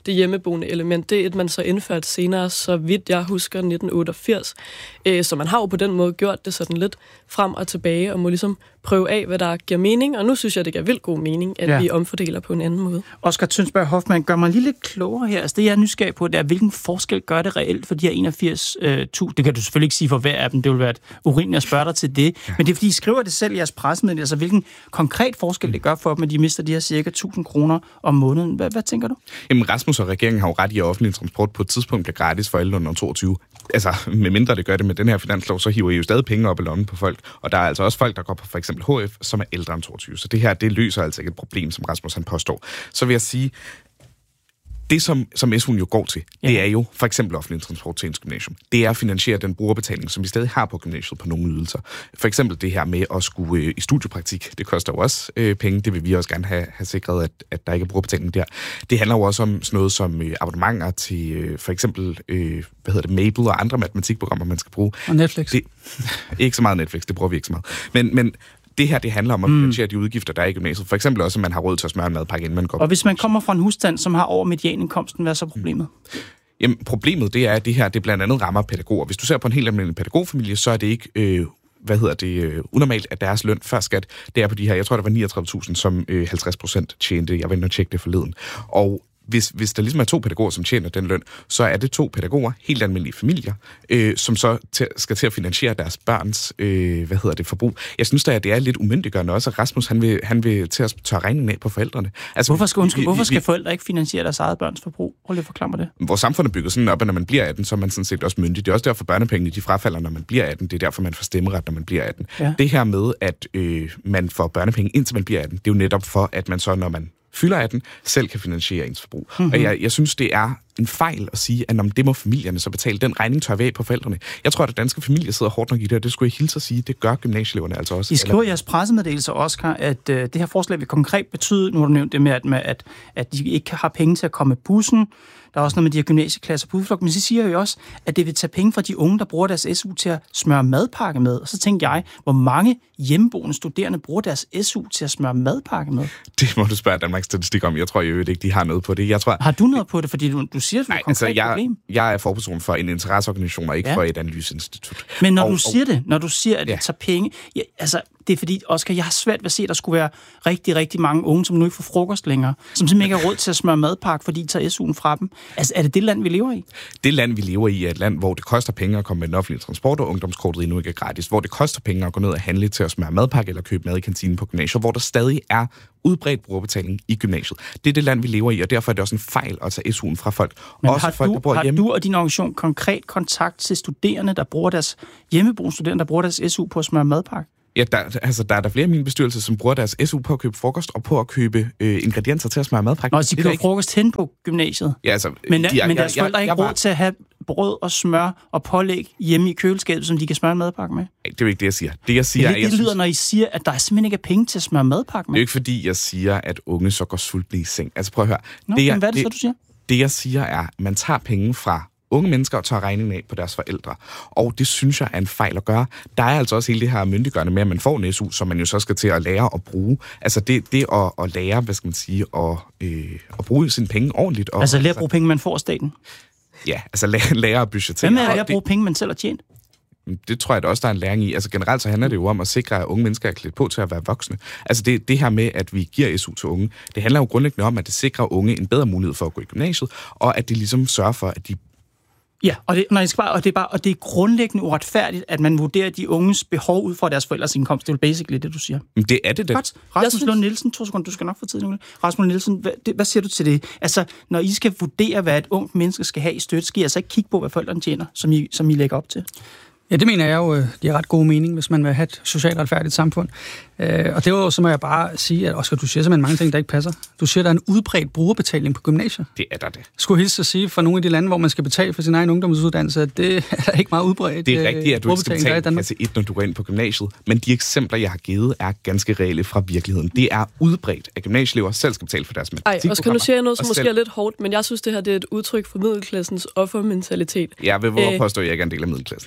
det hjemmeboende element. Det er et, man så indført senere, så vidt jeg husker, nitten otteogfirs. Øh, så man har jo på den måde gjort det sådan lidt frem og tilbage, og må ligesom prøve af, hvad der giver mening. Og nu synes jeg, det giver vildt god mening, at ja. vi omfordeler på en anden måde. Oscar Tønsberg Hoffmann, gør mig lige lidt klogere her. Altså det, jeg er nysgerrig på, det er, hvilken forskel gør det reelt for de her enogfirs tusind? Det kan du selvfølgelig ikke sige for hver af dem. Det vil være et urimeligt at spørge dig til det. Ja. Men det er, fordi I skriver det selv i jeres pressemeddelelse. Altså hvilken konkret forskel det gør for dem, at de mister de her cirka tusind kroner om måneden. Hvad, hvad tænker du? Jamen Rasmus og regeringen har jo ret i, at offentlig transport på et tidspunkt bliver gratis for alle under toogtyve. Altså, medmindre det gør det med den her finanslov, så hiver I jo stadig penge op i lommen på folk. Og der er altså også folk, der går på for eksempel H F, som er ældre end toogtyve. Så det her, det løser altså ikke et problem, som Rasmus han påstår. Så vil jeg sige, det som, som S U'en jo går til, ja. det er jo for eksempel offentlig transport til ens gymnasium. Det er at finansiere den brugerbetaling, som vi stadig har på gymnasiet på nogle ydelser. For eksempel det her med at skulle øh, i studiepraktik. Det koster jo også øh, penge. Det vil vi også gerne have, have sikret, at, at der ikke er brugerbetaling der. Det handler jo også om sådan noget som øh, abonnementer til øh, for eksempel øh, hvad hedder det, Mabel og andre matematikprogrammer, man skal bruge. Og Netflix. Det, ikke så meget Netflix, det bruger vi ikke så meget. Men, men det her, det handler om at finansiere mm. de udgifter, der er i gymnasiet. For eksempel også, at man har råd til at smøre en madpakke, inden man går. Og hvis man kommer fra en husstand, som har over medianindkomsten, hvad er så problemet? Mm. Jamen, problemet, det er, at det her, det blandt andet rammer pædagoger. Hvis du ser på en helt almindelig pædagogfamilie, så er det ikke, øh, hvad hedder det, øh, unormalt, at deres løn før skat, det er på de her, jeg tror, der var niogtredive tusind, som øh, halvtreds procent tjente. Jeg var inde og tjekke det forleden. Og Hvis, hvis der ligesom er to pædagoger, som tjener den løn, så er det to pædagoger, helt almindelige familier, øh, som så til, skal til at finansiere deres børns øh, hvad hedder det, forbrug. Jeg synes da, at det er lidt umyndiggørende også, at Rasmus han vil, han vil til at tørre regningen af på forældrene. Altså, hvorfor skal, undskyld, vi, hvorfor skal vi, forældre ikke finansiere deres eget børns forbrug? Prøv lige at forklare mig det. Vores samfund er bygget sådan op, at når man bliver atten, så er man sådan set også myndig. Det er også derfor, børnepengene de frafalder, når man bliver atten. Det er derfor, man får stemmeret, når man bliver atten. Ja. Det her med, at øh, man får børnepenge, indtil man bliver atten, det er jo netop for, at man så, når man fylder atten, selv kan finansiere ens forbrug. Mm-hmm. Og jeg, jeg synes, det er en fejl at sige, at det må familierne så betale. Den regning tør væk på forældrene. Jeg tror, at danske familier sidder hårdt nok i det, og det skulle jeg hilse at sige, det gør gymnasieeleverne altså også. I skriver i jeres pressemeddelelse, Oscar, at øh, det her forslag vil konkret betyde, nu har du nævnt det med, at, med, at, at de ikke har penge til at komme med bussen. Der er også noget med de her gymnasieklasser på udflugt, men så siger jo også, at det vil tage penge fra de unge, der bruger deres S U til at smøre madpakke med. Og så tænker jeg, hvor mange hjemmeboende studerende bruger deres S U til at smøre madpakke med? Det må du spørge Danmarks Statistik om. Jeg tror jo ikke, de har noget på det. Jeg tror, har du noget på det? Fordi du, du siger, at det er et konkret altså, jeg, problem. Jeg er forperson for en interesseorganisation, og ikke ja. for et analyseinstitut. Men når og, du siger det, når du siger, at ja. det tager penge... Ja, altså, det er fordi, Oscar, jeg har svært ved at se, at der skulle være rigtig, rigtig mange unge, som nu ikke får frokost længere, som simpelthen ikke har råd til at smøre madpakke, fordi de tager S U'en fra dem. Altså, er det det land, vi lever i? Det land, vi lever i, er et land, hvor det koster penge at komme med den offentlige transport, og ungdomskortet endnu ikke er gratis. Hvor det koster penge at gå ned og handle til at smøre madpakke eller købe mad i kantinen på gymnasiet, hvor der stadig er udbredt brugerbetaling i gymnasiet. Det er det land, vi lever i, og derfor er det også en fejl at tage S U'en fra folk. Men også har, folk, du, der bor har hjemme. du og din organisation konkret kontakt til studerende, der bruger deres hjemmeboende studerende, der bruger deres S U på at smøre madpakke? Ja, der, altså, der er der flere af mine bestyrelser, som bruger deres S U på at købe frokost og på at købe øh, ingredienser til at smøre madpakke. Nå, så de køber frokost hen på gymnasiet? Ja, altså... Men, de, men deres jeg, forældre har ikke råd til at have brød og smør og pålæg hjemme i køleskabet, som de kan smøre en madpakke med? Nej, det er jo ikke det, jeg siger. Det, jeg siger, det er det, det lyder, synes... når I siger, at der simpelthen ikke er penge til at smøre madpakke med. Det er jo ikke, fordi jeg siger, at unge så går sultne i seng. Altså, prøv at høre. Nå, det, jeg, men hvad er det, det så, du siger? Det, jeg siger, er, at man tager penge fra unge mennesker og tager regningen af på deres forældre. Og det synes jeg er en fejl at gøre. Der er altså også hele det her myndiggørende med, at man får en S U, som man jo så skal til at lære at bruge. Altså det, det at, at lære, hvad skal man sige, at, øh, at bruge sine penge ordentligt. Og, altså lære at bruge penge, man får af staten? Ja, altså lære, lære at budgettere. Hvad med at lære at bruge penge, man selv har tjent? Det tror jeg da også, der er en læring i. Altså generelt så handler det jo om at sikre, at unge mennesker er klædt på til at være voksne. Altså det, det her med, at vi giver S U til unge, det handler jo grundlæggende om, at det sikrer unge en bedre mulighed for at gå i gymnasiet, og at det ligesom sørger for, at de... Ja, og det, når jeg skal bare, og det er bare, og det er grundlæggende uretfærdigt, at man vurderer de unges behov ud fra deres forældres indkomst. Det er jo basically det, du siger. Men det er det da. Godt. Rasmus synes... Lund Nielsen, to sekunder, du skal nok få tid nu. Rasmus Lund Nielsen, hvad, det, hvad siger du til det? Altså, når I skal vurdere, hvad et ungt menneske skal have i støtte, skal I altså ikke kigge på, hvad forældrene tjener, som I, som I lægger op til? Ja, det mener jeg jo, det er ret god mening, hvis man vil have et socialt retfærdigt samfund. Og det var jo, så må jeg bare sige, at Oscar, du siger simpelthen mange ting, der ikke passer. Du siger, at der er en udbredt brugerbetaling på gymnasier. Det er der det. Skulle hilse at sige fra nogle af de lande, hvor man skal betale for sin egen ungdomsuddannelse, at det er ikke meget udbredt. Det er rigtigt, at du ikke skal betale klasse et, når du går ind på gymnasiet. Men de eksempler, jeg har givet, er ganske reelle fra virkeligheden. Det er udbredt, at gymnasieelever selv skal betale for deres matematikprogrammer. Ej, og skal nu sige noget, som måske selv... er lidt hårdt, men jeg synes, det her det er et udtryk for middelklassens offermentalitet. Jeg vil våge at påstå, at jeg ikke er en del af middelklassen.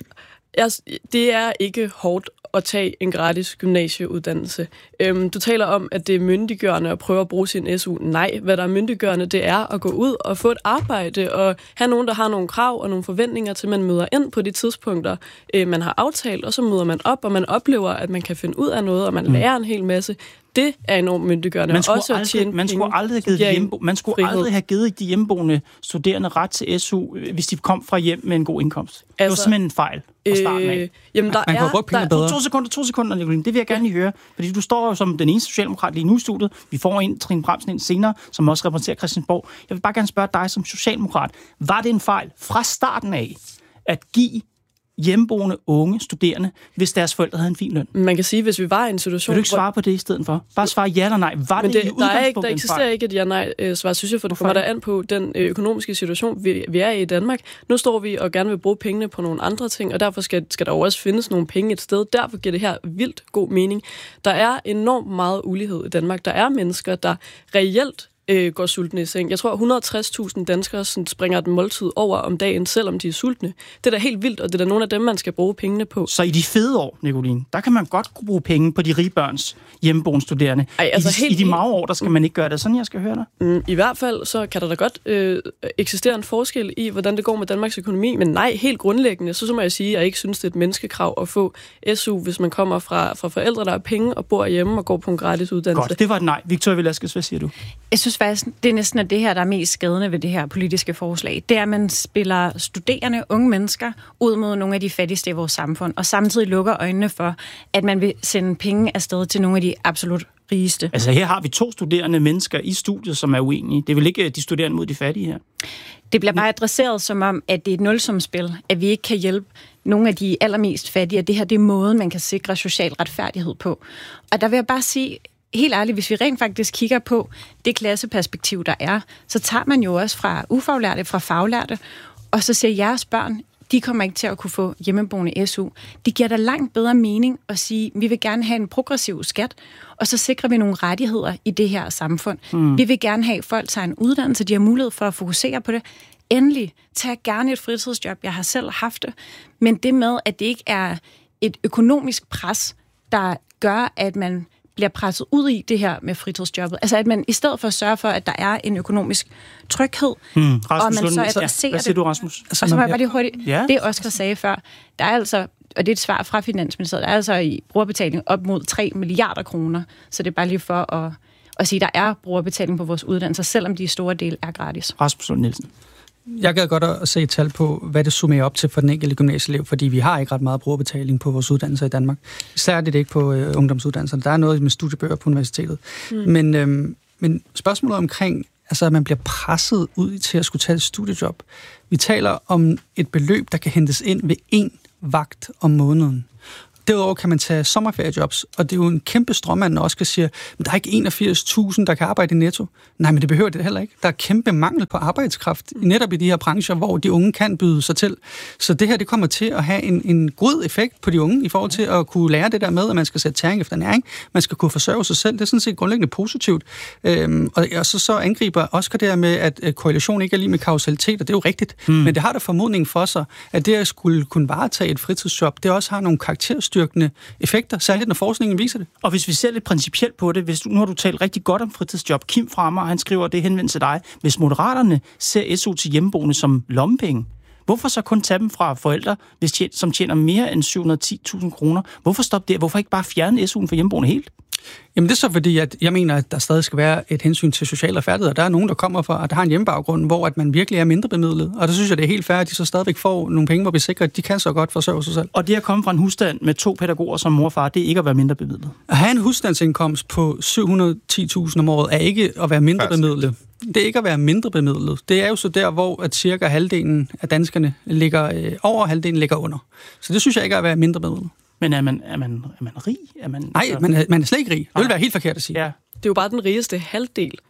Jeg, det er ikke hårdt at tage en gratis gymnasieuddannelse. Øhm, du taler om, at det er myndiggørende at prøve at bruge sin S U. Nej, hvad der er myndiggørende, det er at gå ud og få et arbejde og have nogen, der har nogle krav og nogle forventninger til, man møder ind på de tidspunkter, øh, man har aftalt, og så møder man op, og man oplever, at man kan finde ud af noget, og man mm. lærer en hel masse. Det er enormt myndiggørende. Man skulle, også aldrig, man skulle aldrig have givet, hjembo, man skulle frihed. aldrig have givet de hjemmeboende studerende ret til S U, hvis de kom fra hjem med en god indkomst. Altså, det var simpelthen en fejl fra starten af. Øh, jamen, der man kan er, bruge penge bedre. To sekunder, to sekunder, Nicoline. Det vil jeg gerne lige høre. Fordi du står jo som den eneste socialdemokrat lige nu i studiet. Vi får en Trine Bramsen ind senere, som også repræsenterer Christiansborg. Jeg vil bare gerne spørge dig som socialdemokrat. Var det en fejl fra starten af at give hjemmeboende unge studerende, hvis deres forældre havde en fin løn? Man kan sige, hvis vi var i en situation... Vil du ikke svare på det i stedet for? Bare svare ja eller nej. Var Men det, det i der, er ikke, der en eksisterer fejl? ikke et ja-nej-svar, synes jeg, for det kommer der an på den økonomiske situation, vi, vi er i i Danmark. Nu står vi og gerne vil bruge pengene på nogle andre ting, og derfor skal, skal der jo også findes nogle penge et sted. Derfor giver det her vildt god mening. Der er enormt meget ulighed i Danmark. Der er mennesker, der reelt øh, går sultne i seng. Jeg tror, et hundrede og tres tusind danskere sådan, springer et måltid over om dagen, selvom de er sultne. Det er da helt vildt, og det er da nogle af dem, man skal bruge pengene på. Så i de fede år, Nicoline, der kan man godt bruge penge på de rige børns hjemmeboende studerende. Ej, altså I, de, helt, I de mange år, der skal man ikke gøre det. Sådan, jeg skal høre dig. Mm, I hvert fald, så kan der da godt øh, eksistere en forskel i, hvordan det går med Danmarks økonomi. Men nej, helt grundlæggende, så, så må jeg sige, at jeg ikke synes, det er et menneskekrav at få S U, hvis man kommer fra, fra forældre, der har penge og bor hjemme og går på en gratis uddannelse. Godt, det var et nej. Victoria Velasquez, hvad siger du? Jeg synes faktisk, det er næsten det her, der er mest skadende ved det her politiske forslag. Det er, at man spiller studerende, unge mennesker ud mod nogle af de fattigste i vores samfund, og samtidig lukker øjnene for, at man vil sende penge afsted til nogle af de absolut rigeste. Altså her har vi to studerende mennesker i studiet, som er uenige. Det er vel ikke de studerende mod de fattige her? Det bliver bare adresseret som om, at det er et nulsumsspil, at vi ikke kan hjælpe nogle af de allermest fattige, og det her det er måden, man kan sikre social retfærdighed på. Og der vil jeg bare sige, helt ærligt, hvis vi rent faktisk kigger på det klasseperspektiv, der er, så tager man jo også fra ufaglærte, fra faglærte, og så siger jeres børn, de kommer ikke til at kunne få hjemmeboende S U. Det giver da langt bedre mening at sige, vi vil gerne have en progressiv skat, og så sikrer vi nogle rettigheder i det her samfund. Mm. Vi vil gerne have, at folk tager en uddannelse, de har mulighed for at fokusere på det. Endelig, tag gerne et fritidsjob. Jeg har selv haft det. Men det med, at det ikke er et økonomisk pres, der gør, at man bliver presset ud i det her med fritidsjobbet. Altså at man i stedet for at sørge for, at der er en økonomisk tryghed, hmm. og man så adresserer ja. Hvad siger du, Rasmus? det. Og så må jeg bare lige hurtigt, ja. det Oscar sagde før, der er altså, og det er et svar fra Finansministeriet, der er altså i brugerbetaling op mod tre milliarder kroner. Så det er bare lige for at, at sige, at der er brugerbetaling på vores uddannelser, selvom de store del er gratis. Rasmus Lund Nielsen. Jeg gad godt at se et tal på, hvad det summerer op til for den enkelte gymnasieelev, fordi vi har ikke ret meget brugerbetaling på vores uddannelser i Danmark. Især er det ikke på øh, ungdomsuddannelserne. Der er noget med studiebøger på universitetet. Mm. Men, øh, men spørgsmålet omkring, altså at man bliver presset ud til at skulle tage et studiejob. Vi taler om et beløb, der kan hentes ind ved én vagt om måneden. Derudover kan man tage sommerferiejobs, og det er jo en kæmpe strømmand, der også kan sige, at der er ikke enogfirs tusind, der kan arbejde i Netto. Nej, men det behøver det heller ikke. Der er kæmpe mangel på arbejdskraft, netop i de her brancher, hvor de unge kan byde sig til. Så det her, det kommer til at have en, en god effekt på de unge, i forhold til at kunne lære det der med, at man skal sætte tæring efter næring, man skal kunne forsørge sig selv. Det er sådan set grundlæggende positivt. Øhm, og, og så, så angriber Oscar det her med, at korrelation ikke er lige med kausalitet, og det er jo rigtigt. Hmm. Men det har der formodning for sig, at det at skulle kunne varetage et fritidsjob, det også har nogle karakterstyrker effekter, særligt når forskningen viser det. Og hvis vi ser lidt principielt på det, hvis du, nu har du talt rigtig godt om fritidsjob. Kim Frammer, han skriver, det henvendt til dig. Hvis Moderaterne ser S U til hjemmeboende som lommepenge, hvorfor så kun tage dem fra forældre, hvis tjener, som tjener mere end syv hundrede og ti tusind kroner? Hvorfor stoppe det? Hvorfor ikke bare fjerne S U'en for hjemmeboende helt? Jamen det er så fordi, at jeg mener, at der stadig skal være et hensyn til social retfærdighed, og der er nogen, der kommer fra, at der har en hjemmebaggrund, hvor at man virkelig er mindre bemidlet. Og der synes jeg, det er helt fair, at de så stadigvæk får nogle penge, hvor vi sikrer, at de kan så godt forsørge sig selv. Og det at komme fra en husstand med to pædagoger som mor og far, det er ikke at være mindre bemidlet. At have en husstandsindkomst på syv hundrede og ti tusind om året er ikke at være mindre bemidlet. Det er ikke at være mindre bemidlet. Det er jo så der, hvor at cirka halvdelen af danskerne ligger øh, over, halvdelen ligger under. Så det synes jeg ikke er at være mindre bemidlet. Men er man, er man, er man rig? Er man, Nej, man er, man er slet ikke rig. Det vil være helt forkert at sige. Ja. Det er jo bare den rigeste halvdel.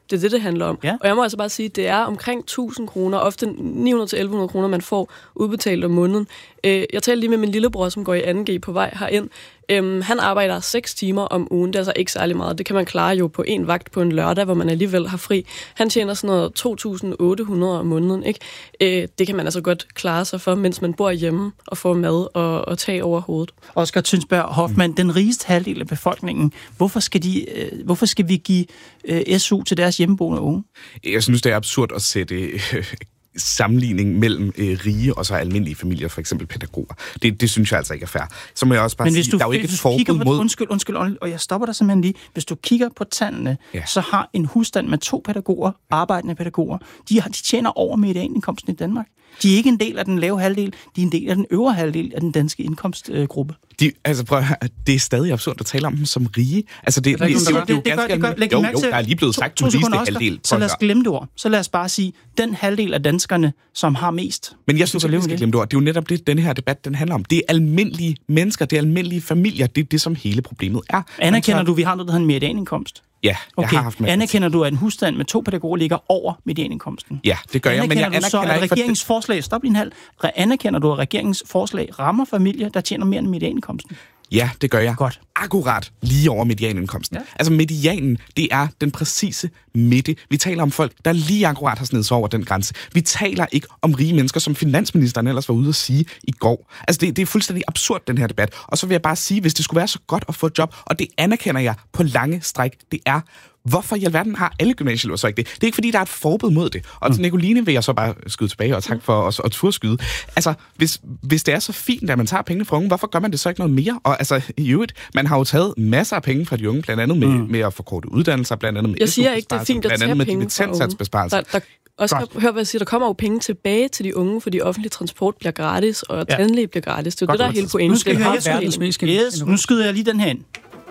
Det er det, det handler om. Ja. Og jeg må altså bare sige, at det er omkring tusind kroner, ofte ni hundrede til elleve hundrede kroner, man får udbetalt om måneden. Jeg talte lige med min lillebror, som går i anden G på vej herind. Øhm, han arbejder seks timer om ugen. Det er altså ikke særlig meget. Det kan man klare jo på en vagt på en lørdag, hvor man alligevel har fri. Han tjener sådan noget to tusind otte hundrede om måneden. Ikke? Øh, det kan man altså godt klare sig for, mens man bor hjemme og får mad og, og tag over hovedet. Oscar Tønsberg Hoffmann, mm. den rigeste halvdel af befolkningen, hvorfor skal, de, øh, hvorfor skal vi give øh, S U til deres hjemmeboende unge? Jeg synes, det er absurd at sætte øh, sammenligning mellem øh, rige og så almindelige familier, for eksempel pædagoger. Det, det synes jeg altså ikke er fair. Så må jeg også bare Men hvis sige, du, der er jo ikke et forbud forbud mod... Undskyld, undskyld, og jeg stopper dig simpelthen lige. Hvis du kigger på tallene, ja. så har en husstand med to pædagoger, arbejdende pædagoger, de, har, de tjener over medianindkomsten i Danmark. De er ikke en del af den lave halvdel, de er en del af den øvre halvdel af den danske indkomstgruppe. De, altså prøv at høre, det er stadig absurd at tale om dem som rige. Altså det, det, det, det, det, det, det, det gør, læg jo, jo, der er lige blevet sagt, to, to den rigeste halvdel. Så lad os glemme det ord. Så lad os bare sige, den halvdel af danskerne, som har mest. Men jeg synes, at vi skal glemme det ord. Det er jo netop det, den her debat, den handler om. Det er almindelige mennesker, det er almindelige familier. Det er det, som hele problemet er. Anerkender du, vi har noget, der hedder en medianindkomst? Ja, okay. jeg har haft med. Anerkender du, at en husstand med to pædagoger ligger over medianindkomsten? Ja, det gør jeg, men jeg anerkender så, at ikke... regeringens forslag, stop lige en halv, anerkender du, at regeringens forslag rammer familier, der tjener mere end medianindkomsten? Ja, det gør jeg. Godt. Akkurat lige over medianindkomsten. Ja. Altså medianen, det er den præcise midte. Vi taler om folk, der lige akkurat har snedet sig over den grænse. Vi taler ikke om rige mennesker, som finansministeren ellers var ude at sige i går. Altså det, det er fuldstændig absurd, den her debat. Og så vil jeg bare sige, hvis det skulle være så godt at få et job, og det anerkender jeg på lange stræk, det er... Hvorfor i alverden har alle gymnasieelever så ikke det? Det er ikke, fordi der er et forbud mod det. Og til Nicoline vil jeg så bare skyde tilbage, og tak for os at turskyde. Altså, hvis, hvis det er så fint, at man tager pengene fra unge, hvorfor gør man det så ikke noget mere? Og altså, i øvrigt, man har jo taget masser af penge fra de unge, blandt andet med, mm. med at forkorte uddannelser, blandt andet med jeg siger ikke, det er fint at tage penge fra unge. Der, der, også hør, hvad jeg siger, der kommer jo penge tilbage til de unge, fordi offentlig transport bliver gratis, og ja. tandlæge bliver gratis. Det er jo det, der er hele pointen. Nu, skal jeg, yes, nu skyder jeg lige den her ind.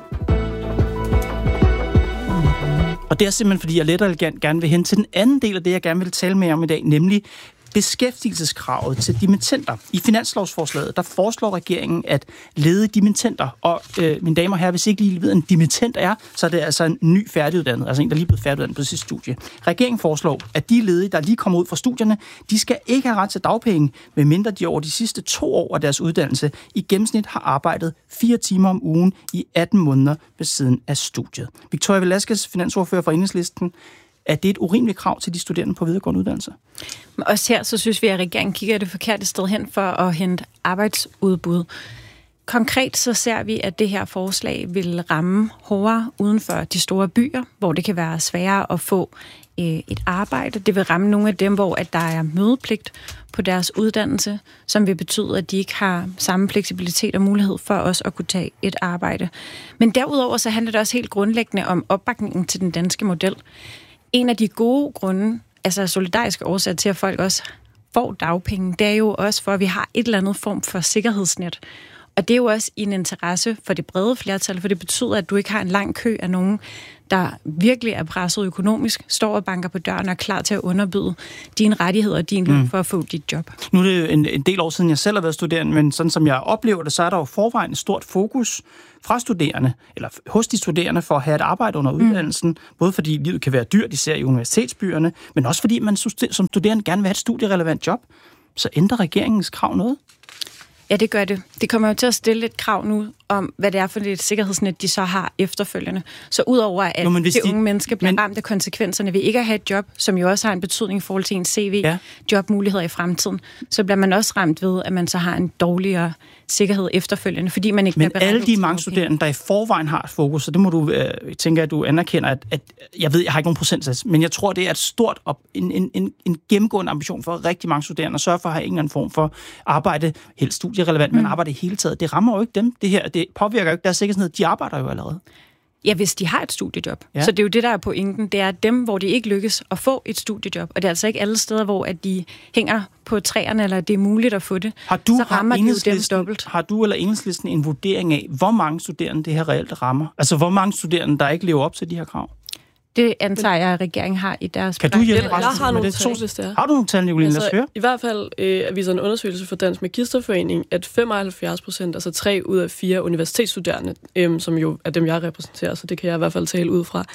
Og det er simpelthen, fordi jeg lettere gerne vil hen til den anden del af det, jeg gerne vil tale med om i dag, nemlig beskæftigelseskravet til dimittenter. I finanslovsforslaget, der foreslår regeringen, at ledige dimittenter, og øh, mine damer og herrer, hvis ikke lige ved, en dimittent er, så er det altså en ny færdiguddannet, altså en, der lige er blevet færdiguddannet på sit studie. Regeringen foreslår, at de ledige, der lige kommer ud fra studierne, de skal ikke have ret til dagpenge, medmindre de over de sidste to år af deres uddannelse i gennemsnit har arbejdet fire timer om ugen i atten måneder ved siden af studiet. Victoria Velasquez, finansordfører for Enhedslisten, er det et urimeligt krav til de studerende på videregående uddannelser? Også her, så synes vi, at regeringen kigger det forkerte sted hen for at hente arbejdsudbud. Konkret så ser vi, at det her forslag vil ramme hårdere uden for de store byer, hvor det kan være sværere at få øh, et arbejde. Det vil ramme nogle af dem, hvor at der er mødepligt på deres uddannelse, som vil betyde, at de ikke har samme fleksibilitet og mulighed for os at kunne tage et arbejde. Men derudover så handler det også helt grundlæggende om opbakningen til den danske model. En af de gode grunde, altså solidariske årsager til, at folk også får dagpenge, det er jo også for, at vi har et eller andet form for sikkerhedsnet. Og det er jo også i en interesse for det brede flertal, for det betyder, at du ikke har en lang kø af nogen, der virkelig er presset økonomisk, står og banker på døren og er klar til at underbyde dine rettigheder og din løn mm. for at få dit job. Nu er det en, en del år siden, jeg selv har været studerende, men sådan som jeg oplever det, så er der jo forvejen et stort fokus fra studerende, eller hos de studerende, for at have et arbejde under uddannelsen, mm. både fordi livet kan være dyrt, især i universitetsbyerne, men også fordi man som studerende gerne vil have et studierelevant job. Så ændrer regeringens krav noget? Ja, det gør det. Det kommer jo til at stille et krav nu om, hvad det er for et sikkerhedsnet, de så har efterfølgende. Så udover at Nå, det de... unge mennesker bliver men... ramt af konsekvenserne ved ikke at have et job, som jo også har en betydning i forhold til en C V, ja. jobmuligheder i fremtiden, så bliver man også ramt ved, at man så har en dårligere sikkerhed efterfølgende, fordi man ikke men bliver alle de mange studerende, der i forvejen har et fokus, så det må du øh, tænke, at du anerkender, at, at jeg ved, jeg har ikke nogen procentsats, men jeg tror, det er et stort op, en, en, en, en gennemgående ambition for rigtig mange studerende at sørge for at have en eller anden form for arbejde, helt studierelevant, mm. men arbejde i hele taget. Det rammer jo ikke dem. Det her, det påvirker jo ikke deres sikkerhed. De arbejder jo allerede. Ja, hvis de har et studiejob. Ja. Så det er jo det, der er pointen. Det er dem, hvor det ikke lykkes at få et studiejob. Og det er altså ikke alle steder, hvor at de hænger på træerne, eller det er muligt at få det. Har du, så rammer har det jo dem dobbelt. Har du eller Enhedslisten en vurdering af, hvor mange studerende det her reelt rammer? Altså, hvor mange studerende, der ikke lever op til de her krav? Det antager jeg, at regeringen har i deres... Kan du hjælpe jeg, jeg har nogle tal, hvis det er. Har du nogle tal, Nicoline? Altså, lad os høre. I hvert fald øh, viser en undersøgelse fra Dansk Magisterforening, at femoghalvfjerds procent, altså tre ud af fire universitetsstuderende, øh, som jo er dem, jeg repræsenterer, så det kan jeg i hvert fald tale ud fra, ja.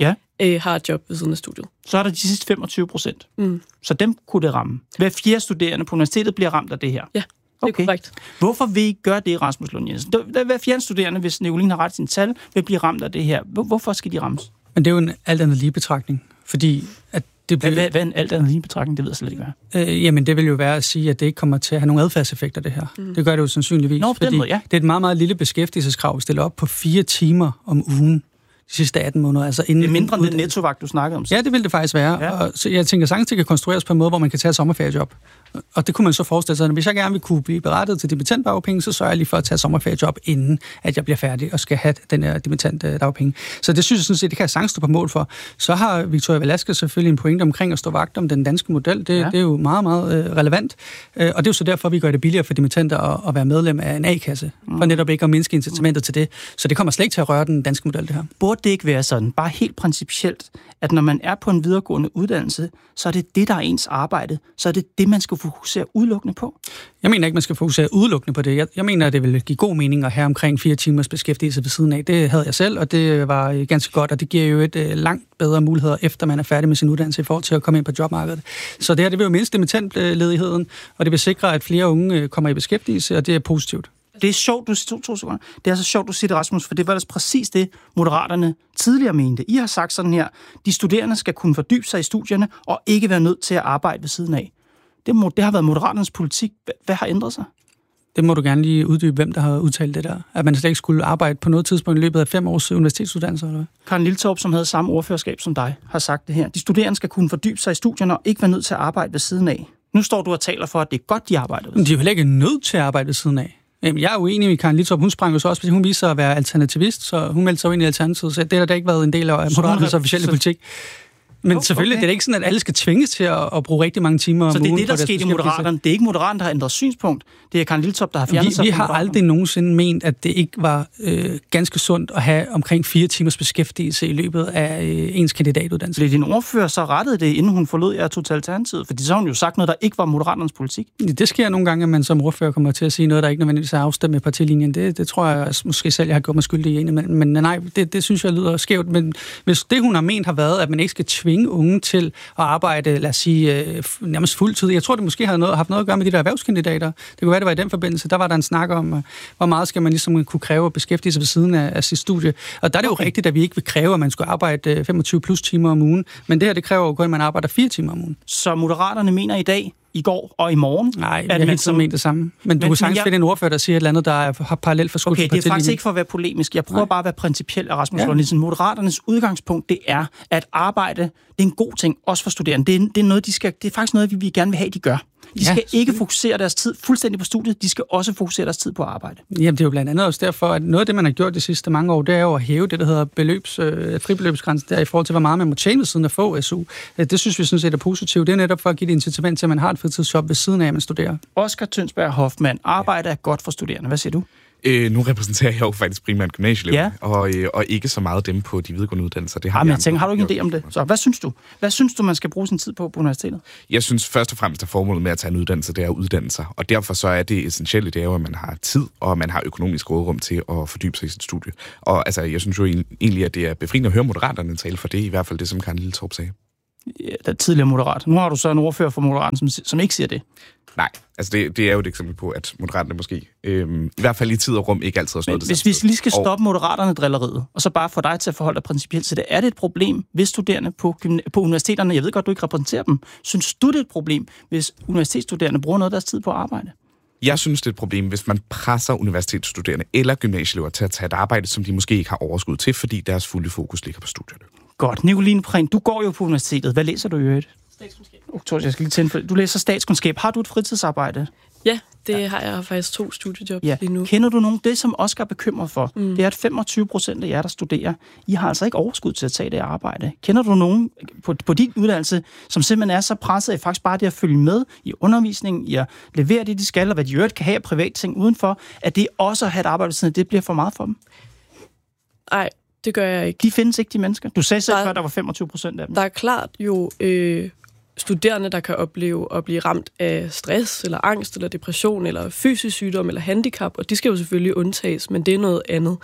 øh, har et job ved siden af studiet. Så er der de sidste femogtyve procent. Mm. Så dem kunne det ramme. Hver fjerde studerende på universitetet bliver ramt af det her. Ja, det er okay. Korrekt. Hvorfor vil I gøre det, Rasmus Lund Jensen? Hver fjerde studerende, hvis Nicoline har ret i sine tal, vil blive ramt af det her. Hvorfor skal de rammes? Men det er jo en alt andet lige betragtning, fordi at det bliver... Hvad, hvad er en alt andet lige betragtning? Det ved jeg slet ikke, hvad. Øh, jamen, det vil jo være at sige, at det ikke kommer til at have nogle adfærdseffekter, det her. Mm. Det gør det jo sandsynligvis, Nå, fordi måde, ja. det er et meget, meget lille beskæftigelseskrav, vi stiller op på fire timer om ugen de sidste atten måneder. Altså inden det er mindre end den nettovagt, du snakkede om. Så. Ja, det vil det faktisk være. Ja. Og så jeg tænker, sagtens det kan konstrueres på en måde, hvor man kan tage et sommerferiejob. Og det kunne man så forestille sig, at hvis jeg gerne vil kunne blive berettet til dimittenddagpenge, så sørger jeg lige for at tage sommerferiejob, inden at jeg bliver færdig og skal have den her dimittenddagpenge. Så det synes jeg sådan set, det kan jeg sagtens stå på mål for. Så har Victoria Velasquez selvfølgelig en pointe omkring at stå vagt om den danske model. Det, ja. det er jo meget, meget øh, relevant. Øh, og det er jo så derfor, vi gør det billigere for dimittenter at, at være medlem af en A-kasse. Mm. For netop ikke at mindske incitamentet mm. til det. Så det kommer slet ikke til at røre den danske model, det her. Burde det ikke være sådan, bare helt principielt, at når man er på en videregående uddannelse, så er det det, der er ens arbejde. Så er det det, man skal fokusere udelukkende på. Jeg mener ikke, man skal fokusere udelukkende på det. Jeg, jeg mener, at det vil give god mening at have omkring fire timers beskæftigelse ved siden af. Det havde jeg selv, og det var ganske godt, og det giver jo et uh, langt bedre muligheder, efter man er færdig med sin uddannelse i forhold til at komme ind på jobmarkedet. Så det her, det vil jo mindske dimittentledigheden, og det vil sikre, at flere unge kommer i beskæftigelse, og det er positivt. Det er sjovt, du to, to sekunder. Det er så sjovt, du siger det, Rasmus, for det var altså præcis det, Moderaterne tidligere mente. I har sagt sådan her, de studerende skal kunne fordybe sig i studierne og ikke være nødt til at arbejde ved siden af. Det, må, det har været Moderaternes politik. Hvad har ændret sig? Det må du gerne lige uddybe, hvem der har udtalt det der. At man slet ikke skulle arbejde på noget tidspunkt i løbet af fem års universitetsuddannelse, eller hvad? Karen Liltorp, som havde samme ordførerskab som dig, har sagt det her. De studerende skal kunne fordybe sig i studierne og ikke være nødt til at arbejde ved siden af. Nu står du og taler for, at det er godt, de arbejder ved siden af. De er jo heller ikke nødt til at arbejde ved siden af. Jeg er uenig med Karen Liltorp. Hun sprang jo så også, fordi hun viser sig at være alternativist, så hun meldte sig jo ind i Alternativet. Så det har da ikke været en del af Moderaternes officielle politik. Men oh, selvfølgelig, okay. Det er ikke sådan, at alle skal tvinges til at, at bruge rigtig mange timer om ugen. Så det er det, der skete i Moderaterne. Det er ikke Moderaterne, der har ændret synspunkt. Det er Karen Liltorp, der har fjernet vi, sig. Vi har aldrig nogensinde ment, at det ikke var øh, ganske sundt at have omkring fire timers beskæftigelse i løbet af øh, ens kandidatuddannelse. Blev din ordfører så rettet det, inden hun forlod jer totalt Alternativet? Fordi så har hun jo sagt noget, der ikke var Moderaternes politik. Det sker nogle gange, at man som ordfører kommer til at sige noget, der ikke nødvendigvis er afstemt med partilinjen. Det, det tror jeg måske selv, jeg har gjort mig skyldig i. Men, men nej, det, det synes jeg lyder skævt. Men hvis det, hun har ment, har været, at man ikke skal tvinge unge til at arbejde, lad os sige, øh, nærmest fuldtid. Jeg tror, det måske har noget, haft noget at gøre med de der erhvervskandidater. Det kunne være, det var i den forbindelse. Der var der en snak om, øh, hvor meget skal man ligesom kunne kræve at beskæftige sig ved siden af, af sit studie. Og der er det jo okay. Rigtigt, at vi ikke vil kræve, at man skulle arbejde øh, femogtyve plus timer om ugen. Men det her, det kræver jo kun, at man arbejder fire timer om ugen. Så Moderaterne mener i dag, i går og i morgen. Nej, jeg helt som... det samme. Men, men du kan sagtens jeg... finde en ordfører, der siger et eller andet, der er, har parallelt for Okay, det er faktisk ikke for at være polemisk. Jeg prøver Nej. bare at være principiel af Rasmus Lund Jensen. Moderaternes udgangspunkt, det er, at arbejde, det er en god ting, også for studerende. Det er, det er, noget, de skal, det er faktisk noget, vi, vi gerne vil have, de gør. De skal ja, ikke fokusere deres tid fuldstændig på studiet, de skal også fokusere deres tid på arbejde. Jamen, det er jo blandt andet også derfor, at noget af det, man har gjort de sidste mange år, det er jo at hæve det, der hedder beløbs, øh, fribeløbsgrænsen, der i forhold til, hvor meget man må tjene ved siden af få S U. Det synes vi sådan set er positivt. Det er netop for at give det incitament til, at man har et fritidsjob ved siden af, at man studerer. Oscar Tønsberg Hoffmann, arbejde er godt for studerende. Hvad siger du? Øh, nu repræsenterer jeg jo faktisk primært gymnasieelever, ja. og, øh, og ikke så meget dem på de videregående uddannelser. Det har ja, men jeg tænker, har du ikke en idé om det? Så hvad synes du? Hvad synes du, man skal bruge sin tid på på universitetet? Jeg synes først og fremmest, at formålet med at tage en uddannelse, det er at uddanne sig. Og derfor så er det essentielle, det er jo, at man har tid, og at man har økonomisk råderum til at fordybe sig i sit studie. Og altså, jeg synes jo egentlig, at det er befriende at høre Moderaterne tale for det, i hvert fald det, som Karen Liltorp sagde. Ja, der er tidligere Moderat. Nu har du så en ordfører for Moderaten, som, som ikke siger det. Nej, altså det, det er jo et eksempel på, at Moderaterne måske, øhm, i hvert fald i tid og rum, ikke altid har stået det Hvis vi lige skal stoppe Moderaterne drilleriet, og så bare få dig til at forholde dig principielt til det, er det et problem, hvis studerende på, på universiteterne, jeg ved godt, du ikke repræsenterer dem, synes du det er et problem, hvis universitetsstuderende bruger noget af deres tid på at arbejde? Jeg synes, det er et problem, hvis man presser universitetsstuderende eller gymnasieelever til at tage et arbejde, som de måske ikke har overskud til, fordi deres fulde fokus ligger på studierne. Godt. Nicoline Prehn, du går jo på universitetet. Hvad læser du i øvrigt? Statskundskab. Oh, jeg skal lige tænde. Du læser statskundskab. Har du et fritidsarbejde? Ja, det ja. har jeg faktisk to studiejobs ja. lige nu. Kender du nogen? Det, som Oscar er bekymret for, mm. det er, at femogtyve procent af jer, der studerer, I har altså ikke overskud til at tage det arbejde. Kender du nogen på, på din uddannelse, som simpelthen er så presset, at I faktisk bare det at følge med i undervisningen, i at levere det, de skal, og hvad de i øvrigt kan have af private ting udenfor, at det også at have et arbejde siden, det bliver for meget for dem? Nej, det gør jeg ikke. De findes ikke, de mennesker. Du sagde selv før, at der var femogtyve procent af dem. Der er klart jo øh, studerende, der kan opleve at blive ramt af stress, eller angst, eller depression, eller fysisk sygdom, eller handicap, og de skal jo selvfølgelig undtages, men det er noget andet.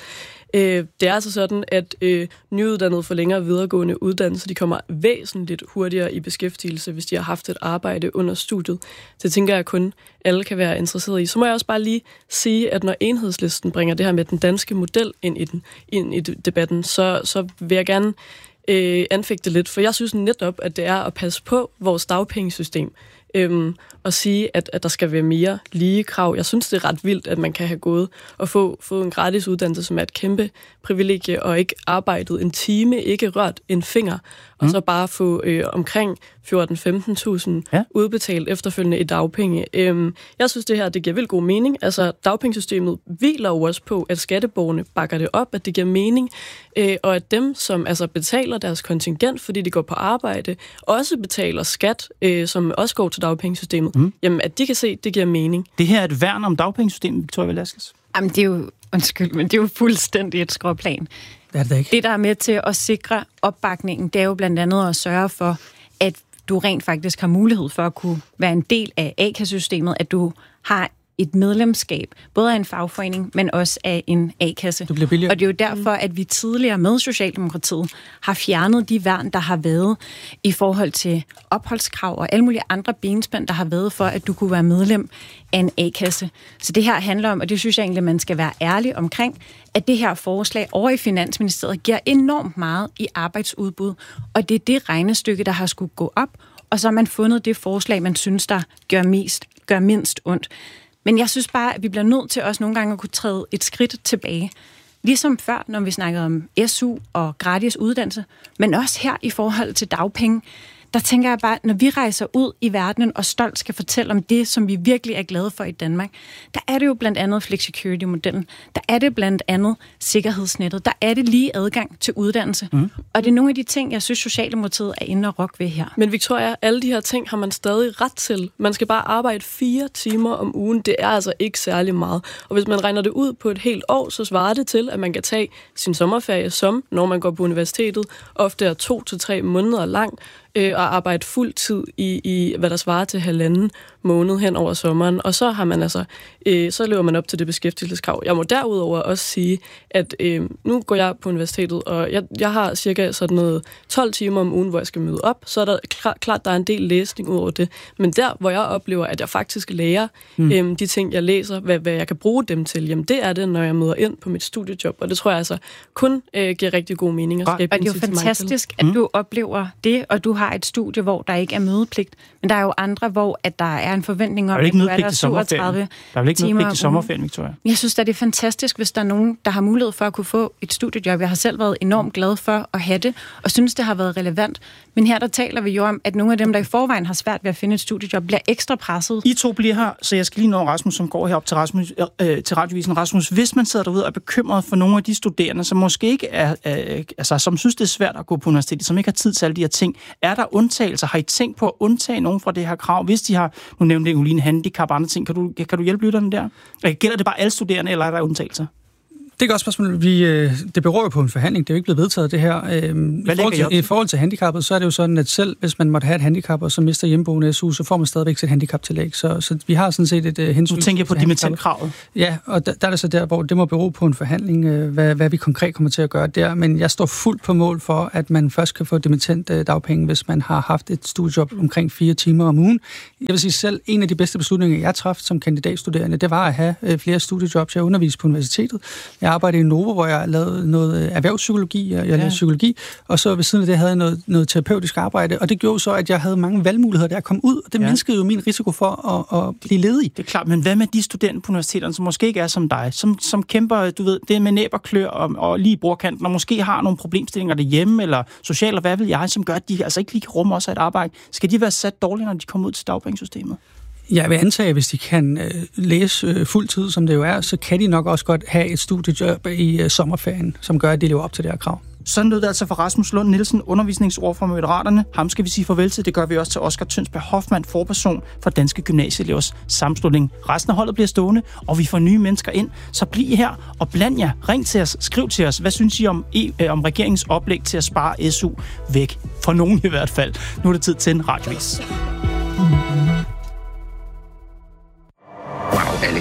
Øh, det er altså sådan, at øh, nyuddannede for længere videregående uddannelse, de kommer væsentligt hurtigere i beskæftigelse, hvis de har haft et arbejde under studiet. Det tænker jeg kun, alle kan være interesseret i. Så må jeg også bare lige sige, at når Enhedslisten bringer det her med den danske model ind i, den, ind i debatten, så, så vil jeg gerne øh, anfægte lidt, for jeg synes netop, at det er at passe på vores dagpengesystem. Øhm, og sige, at, at der skal være mere lige krav. Jeg synes, det er ret vildt, at man kan have gået og få, få en gratis uddannelse, som er et kæmpe privilegie, og ikke arbejdet en time, ikke rørt en finger, og mm. så bare få øh, omkring fjorten til femten tusind ja. udbetalt efterfølgende i dagpenge. Øhm, jeg synes, det her det giver vildt god mening. Altså, dagpengesystemet hviler jo også på, at skatteborgerne bakker det op, at det giver mening, øh, og at dem, som altså betaler deres kontingent, fordi de går på arbejde, også betaler skat, øh, som også går til dagpengesystemet, mm. jamen at de kan se, at det giver mening. Det her er et værn om dagpengesystemet, Victoria Velasquez. Jamen, det er jo, undskyld, men det er jo fuldstændig et skråplan. Det er det ikke. Det, der er med til at sikre opbakningen, det er jo blandt andet at sørge for, at du rent faktisk har mulighed for at kunne være en del af A K A-systemet, at du har et medlemskab, både af en fagforening, men også af en A-kasse. Det bliver billigere. Og det er jo derfor, at vi tidligere med Socialdemokratiet har fjernet de værn, der har været i forhold til opholdskrav og alle mulige andre benspænd, der har været for, at du kunne være medlem af en A-kasse. Så det her handler om, og det synes jeg egentlig, man skal være ærlig omkring, at det her forslag over i Finansministeriet giver enormt meget i arbejdsudbud, og det er det regnestykke, der har skulle gå op, og så har man fundet det forslag, man synes, der gør, mest, gør mindst ondt. Men jeg synes bare, at vi bliver nødt til også nogle gange at kunne træde et skridt tilbage. Ligesom før, når vi snakkede om S U og gratis uddannelse, men også her i forhold til dagpenge, der tænker jeg bare, når vi rejser ud i verdenen og stolt skal fortælle om det, som vi virkelig er glade for i Danmark, der er det jo blandt andet flexicurity-modellen, der er det blandt andet sikkerhedsnettet, der er det lige adgang til uddannelse. Mm. Og det er nogle af de ting, jeg synes, Socialdemokratiet er inde og rokke ved her. Men Victoria, alle de her ting har man stadig ret til. Man skal bare arbejde fire timer om ugen. Det er altså ikke særlig meget. Og hvis man regner det ud på et helt år, så svarer det til, at man kan tage sin sommerferie, som når man går på universitetet, ofte er to til tre måneder lang, og arbejde fuld tid i, i, hvad der svarer til halvanden måned hen over sommeren. Og så har man altså, øh, så lever man op til det beskæftigelseskrav. Jeg må derudover også sige, at øh, nu går jeg på universitetet, og jeg, jeg har cirka sådan noget tolv timer om ugen, hvor jeg skal møde op. Så er der klar, klart, der er en del læsning ud over det. Men der, hvor jeg oplever, at jeg faktisk lærer mm. øh, de ting, jeg læser, hvad, hvad jeg kan bruge dem til, jamen det er det, når jeg møder ind på mit studiejob. Og det tror jeg altså kun øh, giver rigtig god mening. At skabe og det er jo fantastisk, at du oplever det, og du har et studie, hvor der ikke er mødepligt. Men der er jo andre, hvor at der er en forventning om, at du er der syvogtredive Der er vel ikke mødepligt i sommerferien, Victoria? Jeg synes, at det er fantastisk, hvis der er nogen, der har mulighed for at kunne få et studiejob. Jeg har selv været enormt glad for at have det, og synes, det har været relevant. Men her der taler vi jo om, at nogle af dem, der i forvejen har svært ved at finde et studiejob, bliver ekstra presset. I to bliver her, så jeg skal lige nå Rasmus, som går herop til, Rasmus, øh, til radiovisen. Rasmus, hvis man sidder derude og er bekymret for nogle af de studerende, som måske ikke er, øh, altså som synes, det er svært at gå på universitetet, som ikke har tid til alle de her ting, er der undtagelser? Har I tænkt på at undtage nogen fra det her krav, hvis de har, nu nævnte jeg lige handicap og andre ting, kan du, kan du hjælpe lytterne der? Gælder det bare alle studerende, eller er der undtagelser? Det er et godt spørgsmål. Vi, det beror jo på en forhandling. Det er jo ikke blevet vedtaget, det her. I forhold, til, I forhold til handicappet, så er det jo sådan, at selv hvis man måtte have et handicap, og så mister hjemmeboende S U, så får man stadigvæk sit handicaptillæg. Så, så vi har sådan set et uh, hensyn. Nu tænker jeg på dimittentkravet. Ja, og der, der er det så der, hvor det må bero på en forhandling, uh, hvad, hvad vi konkret kommer til at gøre der. Men jeg står fuldt på mål for, at man først kan få dimittent uh, dagpenge, hvis man har haft et studiejob omkring fire timer om ugen. Jeg vil sige selv, en af de bedste beslutninger, jeg traf som kandidatstuderende, det var at have uh, flere studiejobs. Jeg underviste på universitetet. Jeg arbejdede i Novo, hvor jeg lavede noget erhvervspsykologi, og jeg lavede ja. psykologi, og så ved siden af det havde jeg noget, noget terapeutisk arbejde, og det gjorde så, at jeg havde mange valgmuligheder, da jeg kom ud, og det ja. mindskede jo min risiko for at, at blive ledig. Det er klart, men hvad med de studenter på universiteterne, som måske ikke er som dig, som, som kæmper, du ved, det med næb og klør og, og lige i bordkanten, og måske har nogle problemstillinger derhjemme, eller socialt, og hvad vil jeg, som gør, at de altså ikke lige kan rumme også et arbejde. Skal de være sat dårligt, når de kommer ud til dagpengesystemet? Jeg vil antage, at hvis de kan øh, læse øh, fuld tid, som det jo er, så kan de nok også godt have et studiejob i øh, sommerferien, som gør, at de lever op til det her krav. Sådan lød det altså for Rasmus Lund Nielsen, undervisningsord fra Moderaterne. Ham skal vi sige farvel til. Det gør vi også til Oscar Tønsberg Hoffmann, forperson for Danske Gymnasieelevers Sammenslutning. Resten af holdet bliver stående, og vi får nye mennesker ind. Så bliv her og bland jer. Ring til os, skriv til os. Hvad synes I om, øh, om regeringens oplæg til at spare S U væk? For nogen i hvert fald. Nu er det tid til en radiovis. Alex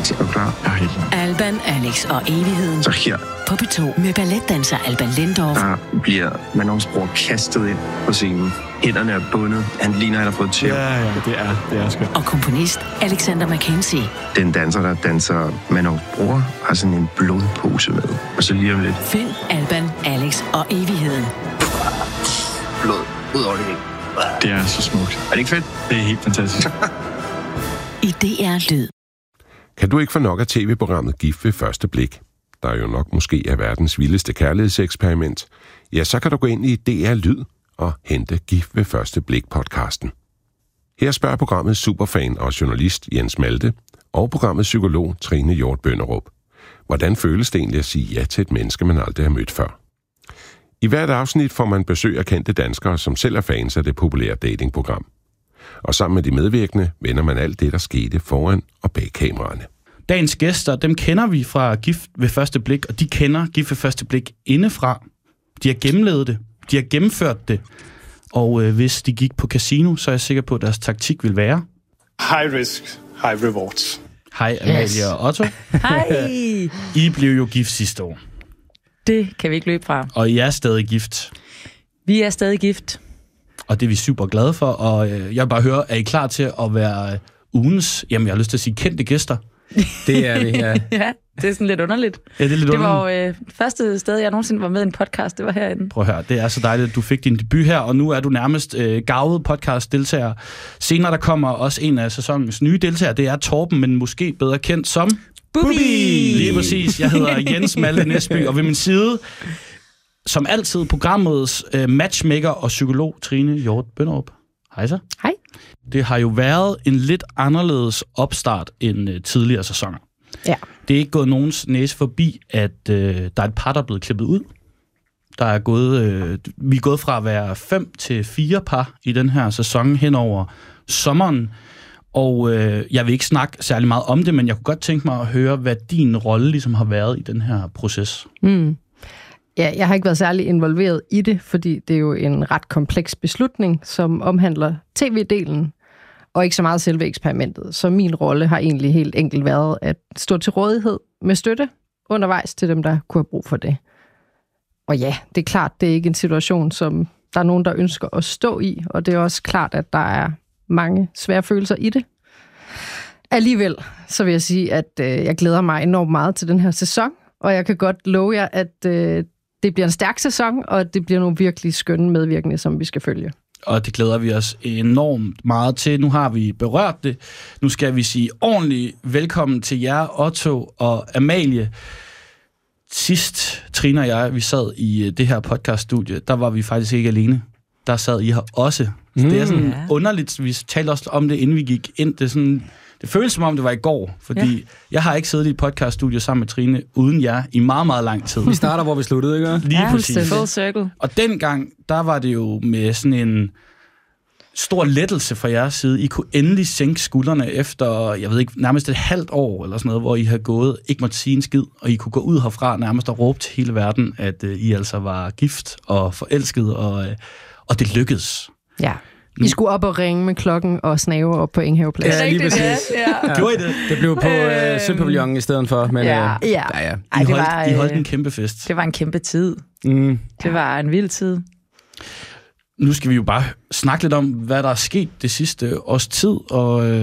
Alex, er du klar? Jeg er helt. Alban, Alex og evigheden. Så her. På P to med balletdanser Alban Lindorff. Der bliver Manons bror kastet ind på scenen. Hænderne er bundet. Han ligner, han har fået tæv. Ja, ja, det er, det er skønt. Og komponist Alexander Mackenzie. Den danser, der danser Manons bror, har sådan en blodpose med. Og så lige om lidt. Find Alban, Alex og evigheden. Blod ud over det hele. Det er så smukt. Er det ikke fedt? Det er helt fantastisk. I D R Lyd. Kan du ikke få nok af tv-programmet Gift ved første blik, der jo nok måske er verdens vildeste kærlighedseksperiment, ja, så kan du gå ind i D R Lyd og hente Gift ved første blik-podcasten. Her spørger programmet superfan og journalist Jens Malte og programmet psykolog Trine Hjort Bønderup. Hvordan føles det egentlig at sige ja til et menneske, man aldrig har mødt før? I hvert afsnit får man besøg af kendte danskere, som selv er fans af det populære datingprogram. Og sammen med de medvirkende vender man alt det, der skete foran og bag kameraerne. Dagens gæster, dem kender vi fra Gift ved første blik, og de kender Gift ved første blik indefra. De har gennemlevet det, de har gennemført det, og øh, hvis de gik på casino, så er jeg sikker på, at deres taktik vil være... High risk, high rewards. Hej Amalie yes. og Otto. Hej! I blev jo gift sidste år. Det kan vi ikke løbe fra. Og I er stadig gift. Vi er stadig gift. Og det er vi super glade for, og øh, jeg vil bare høre, er I klar til at være øh, ugens, jamen jeg har lyst til at sige kendte gæster? Det er vi her. Ja, det er sådan lidt underligt. Ja, det er lidt det var underligt. jo øh, første sted, jeg nogensinde var med i en podcast, det var herinde. Prøv at høre, det er så dejligt, at du fik din debut her, og nu er du nærmest øh, gavet podcast-deltager. Senere der kommer også en af sæsonens nye deltagere, det er Torben, men måske bedre kendt som... Bubi! Lige præcis, jeg hedder Jens Malte Næsby, og ved min side, som altid, programmets øh, matchmaker og psykolog Trine Hjort Bønderup. Hej så. Hej. Det har jo været en lidt anderledes opstart end øh, tidligere sæsoner. Ja. Det er ikke gået nogens næse forbi, at øh, der er et par, der er blevet klippet ud. Der er gået, øh, vi er gået fra at være fem til fire par i den her sæson hen over sommeren. Og øh, jeg vil ikke snakke særlig meget om det, men jeg kunne godt tænke mig at høre, hvad din rolle ligesom har været i den her proces. Mm. Ja, jeg har ikke været særlig involveret i det, fordi det er jo en ret kompleks beslutning, som omhandler tv-delen, og ikke så meget selve eksperimentet. Så min rolle har egentlig helt enkelt været at stå til rådighed med støtte undervejs til dem, der kunne have brug for det. Og ja, det er klart, det er ikke en situation, som der er nogen, der ønsker at stå i, og det er også klart, at der er mange svære følelser i det. Alligevel, så vil jeg sige, at øh, jeg glæder mig enormt meget til den her sæson, og jeg kan godt love jer, at øh, det bliver en stærk sæson, og det bliver nogle virkelig skønne medvirkende, som vi skal følge. Og det glæder vi os enormt meget til. Nu har vi berørt det. Nu skal vi sige ordentligt velkommen til jer, Otto og Amalie. Sidst, Trine og jeg, vi sad i det her podcaststudie, der var vi faktisk ikke alene. Der sad I her også. Så mm, det er sådan ja. underligt. Vi talte også om det, inden vi gik ind. Det, er sådan, det føles som om, det var i går, fordi ja. jeg har ikke siddet i et podcaststudie sammen med Trine uden jer i meget, meget lang tid. Vi starter, hvor vi sluttede, ikke? Lige ja, præcis. Full circle. Og dengang, der var det jo med sådan en stor lettelse fra jeres side. I kunne endelig sænke skuldrene efter, jeg ved ikke, nærmest et halvt år eller sådan noget, hvor I har gået, ikke måtte sige en skid, og I kunne gå ud herfra nærmest og råbe til hele verden, at uh, I altså var gift og forelsket, og, uh, og det lykkedes. Ja. Vi skulle op og ringe med klokken og snave op på Enghaveplads. Ja, lige præcis. Ja. Gjorde I det? Det blev på øh, Søpavillonen i stedet for. Men, ja. Øh, ja. ja, ja. I, Ej, det holdt, var, I holdt en kæmpe fest. Det var en kæmpe tid. Mm. Det var en vild tid. Nu skal vi jo bare snakke lidt om, hvad der er sket det sidste års tid, og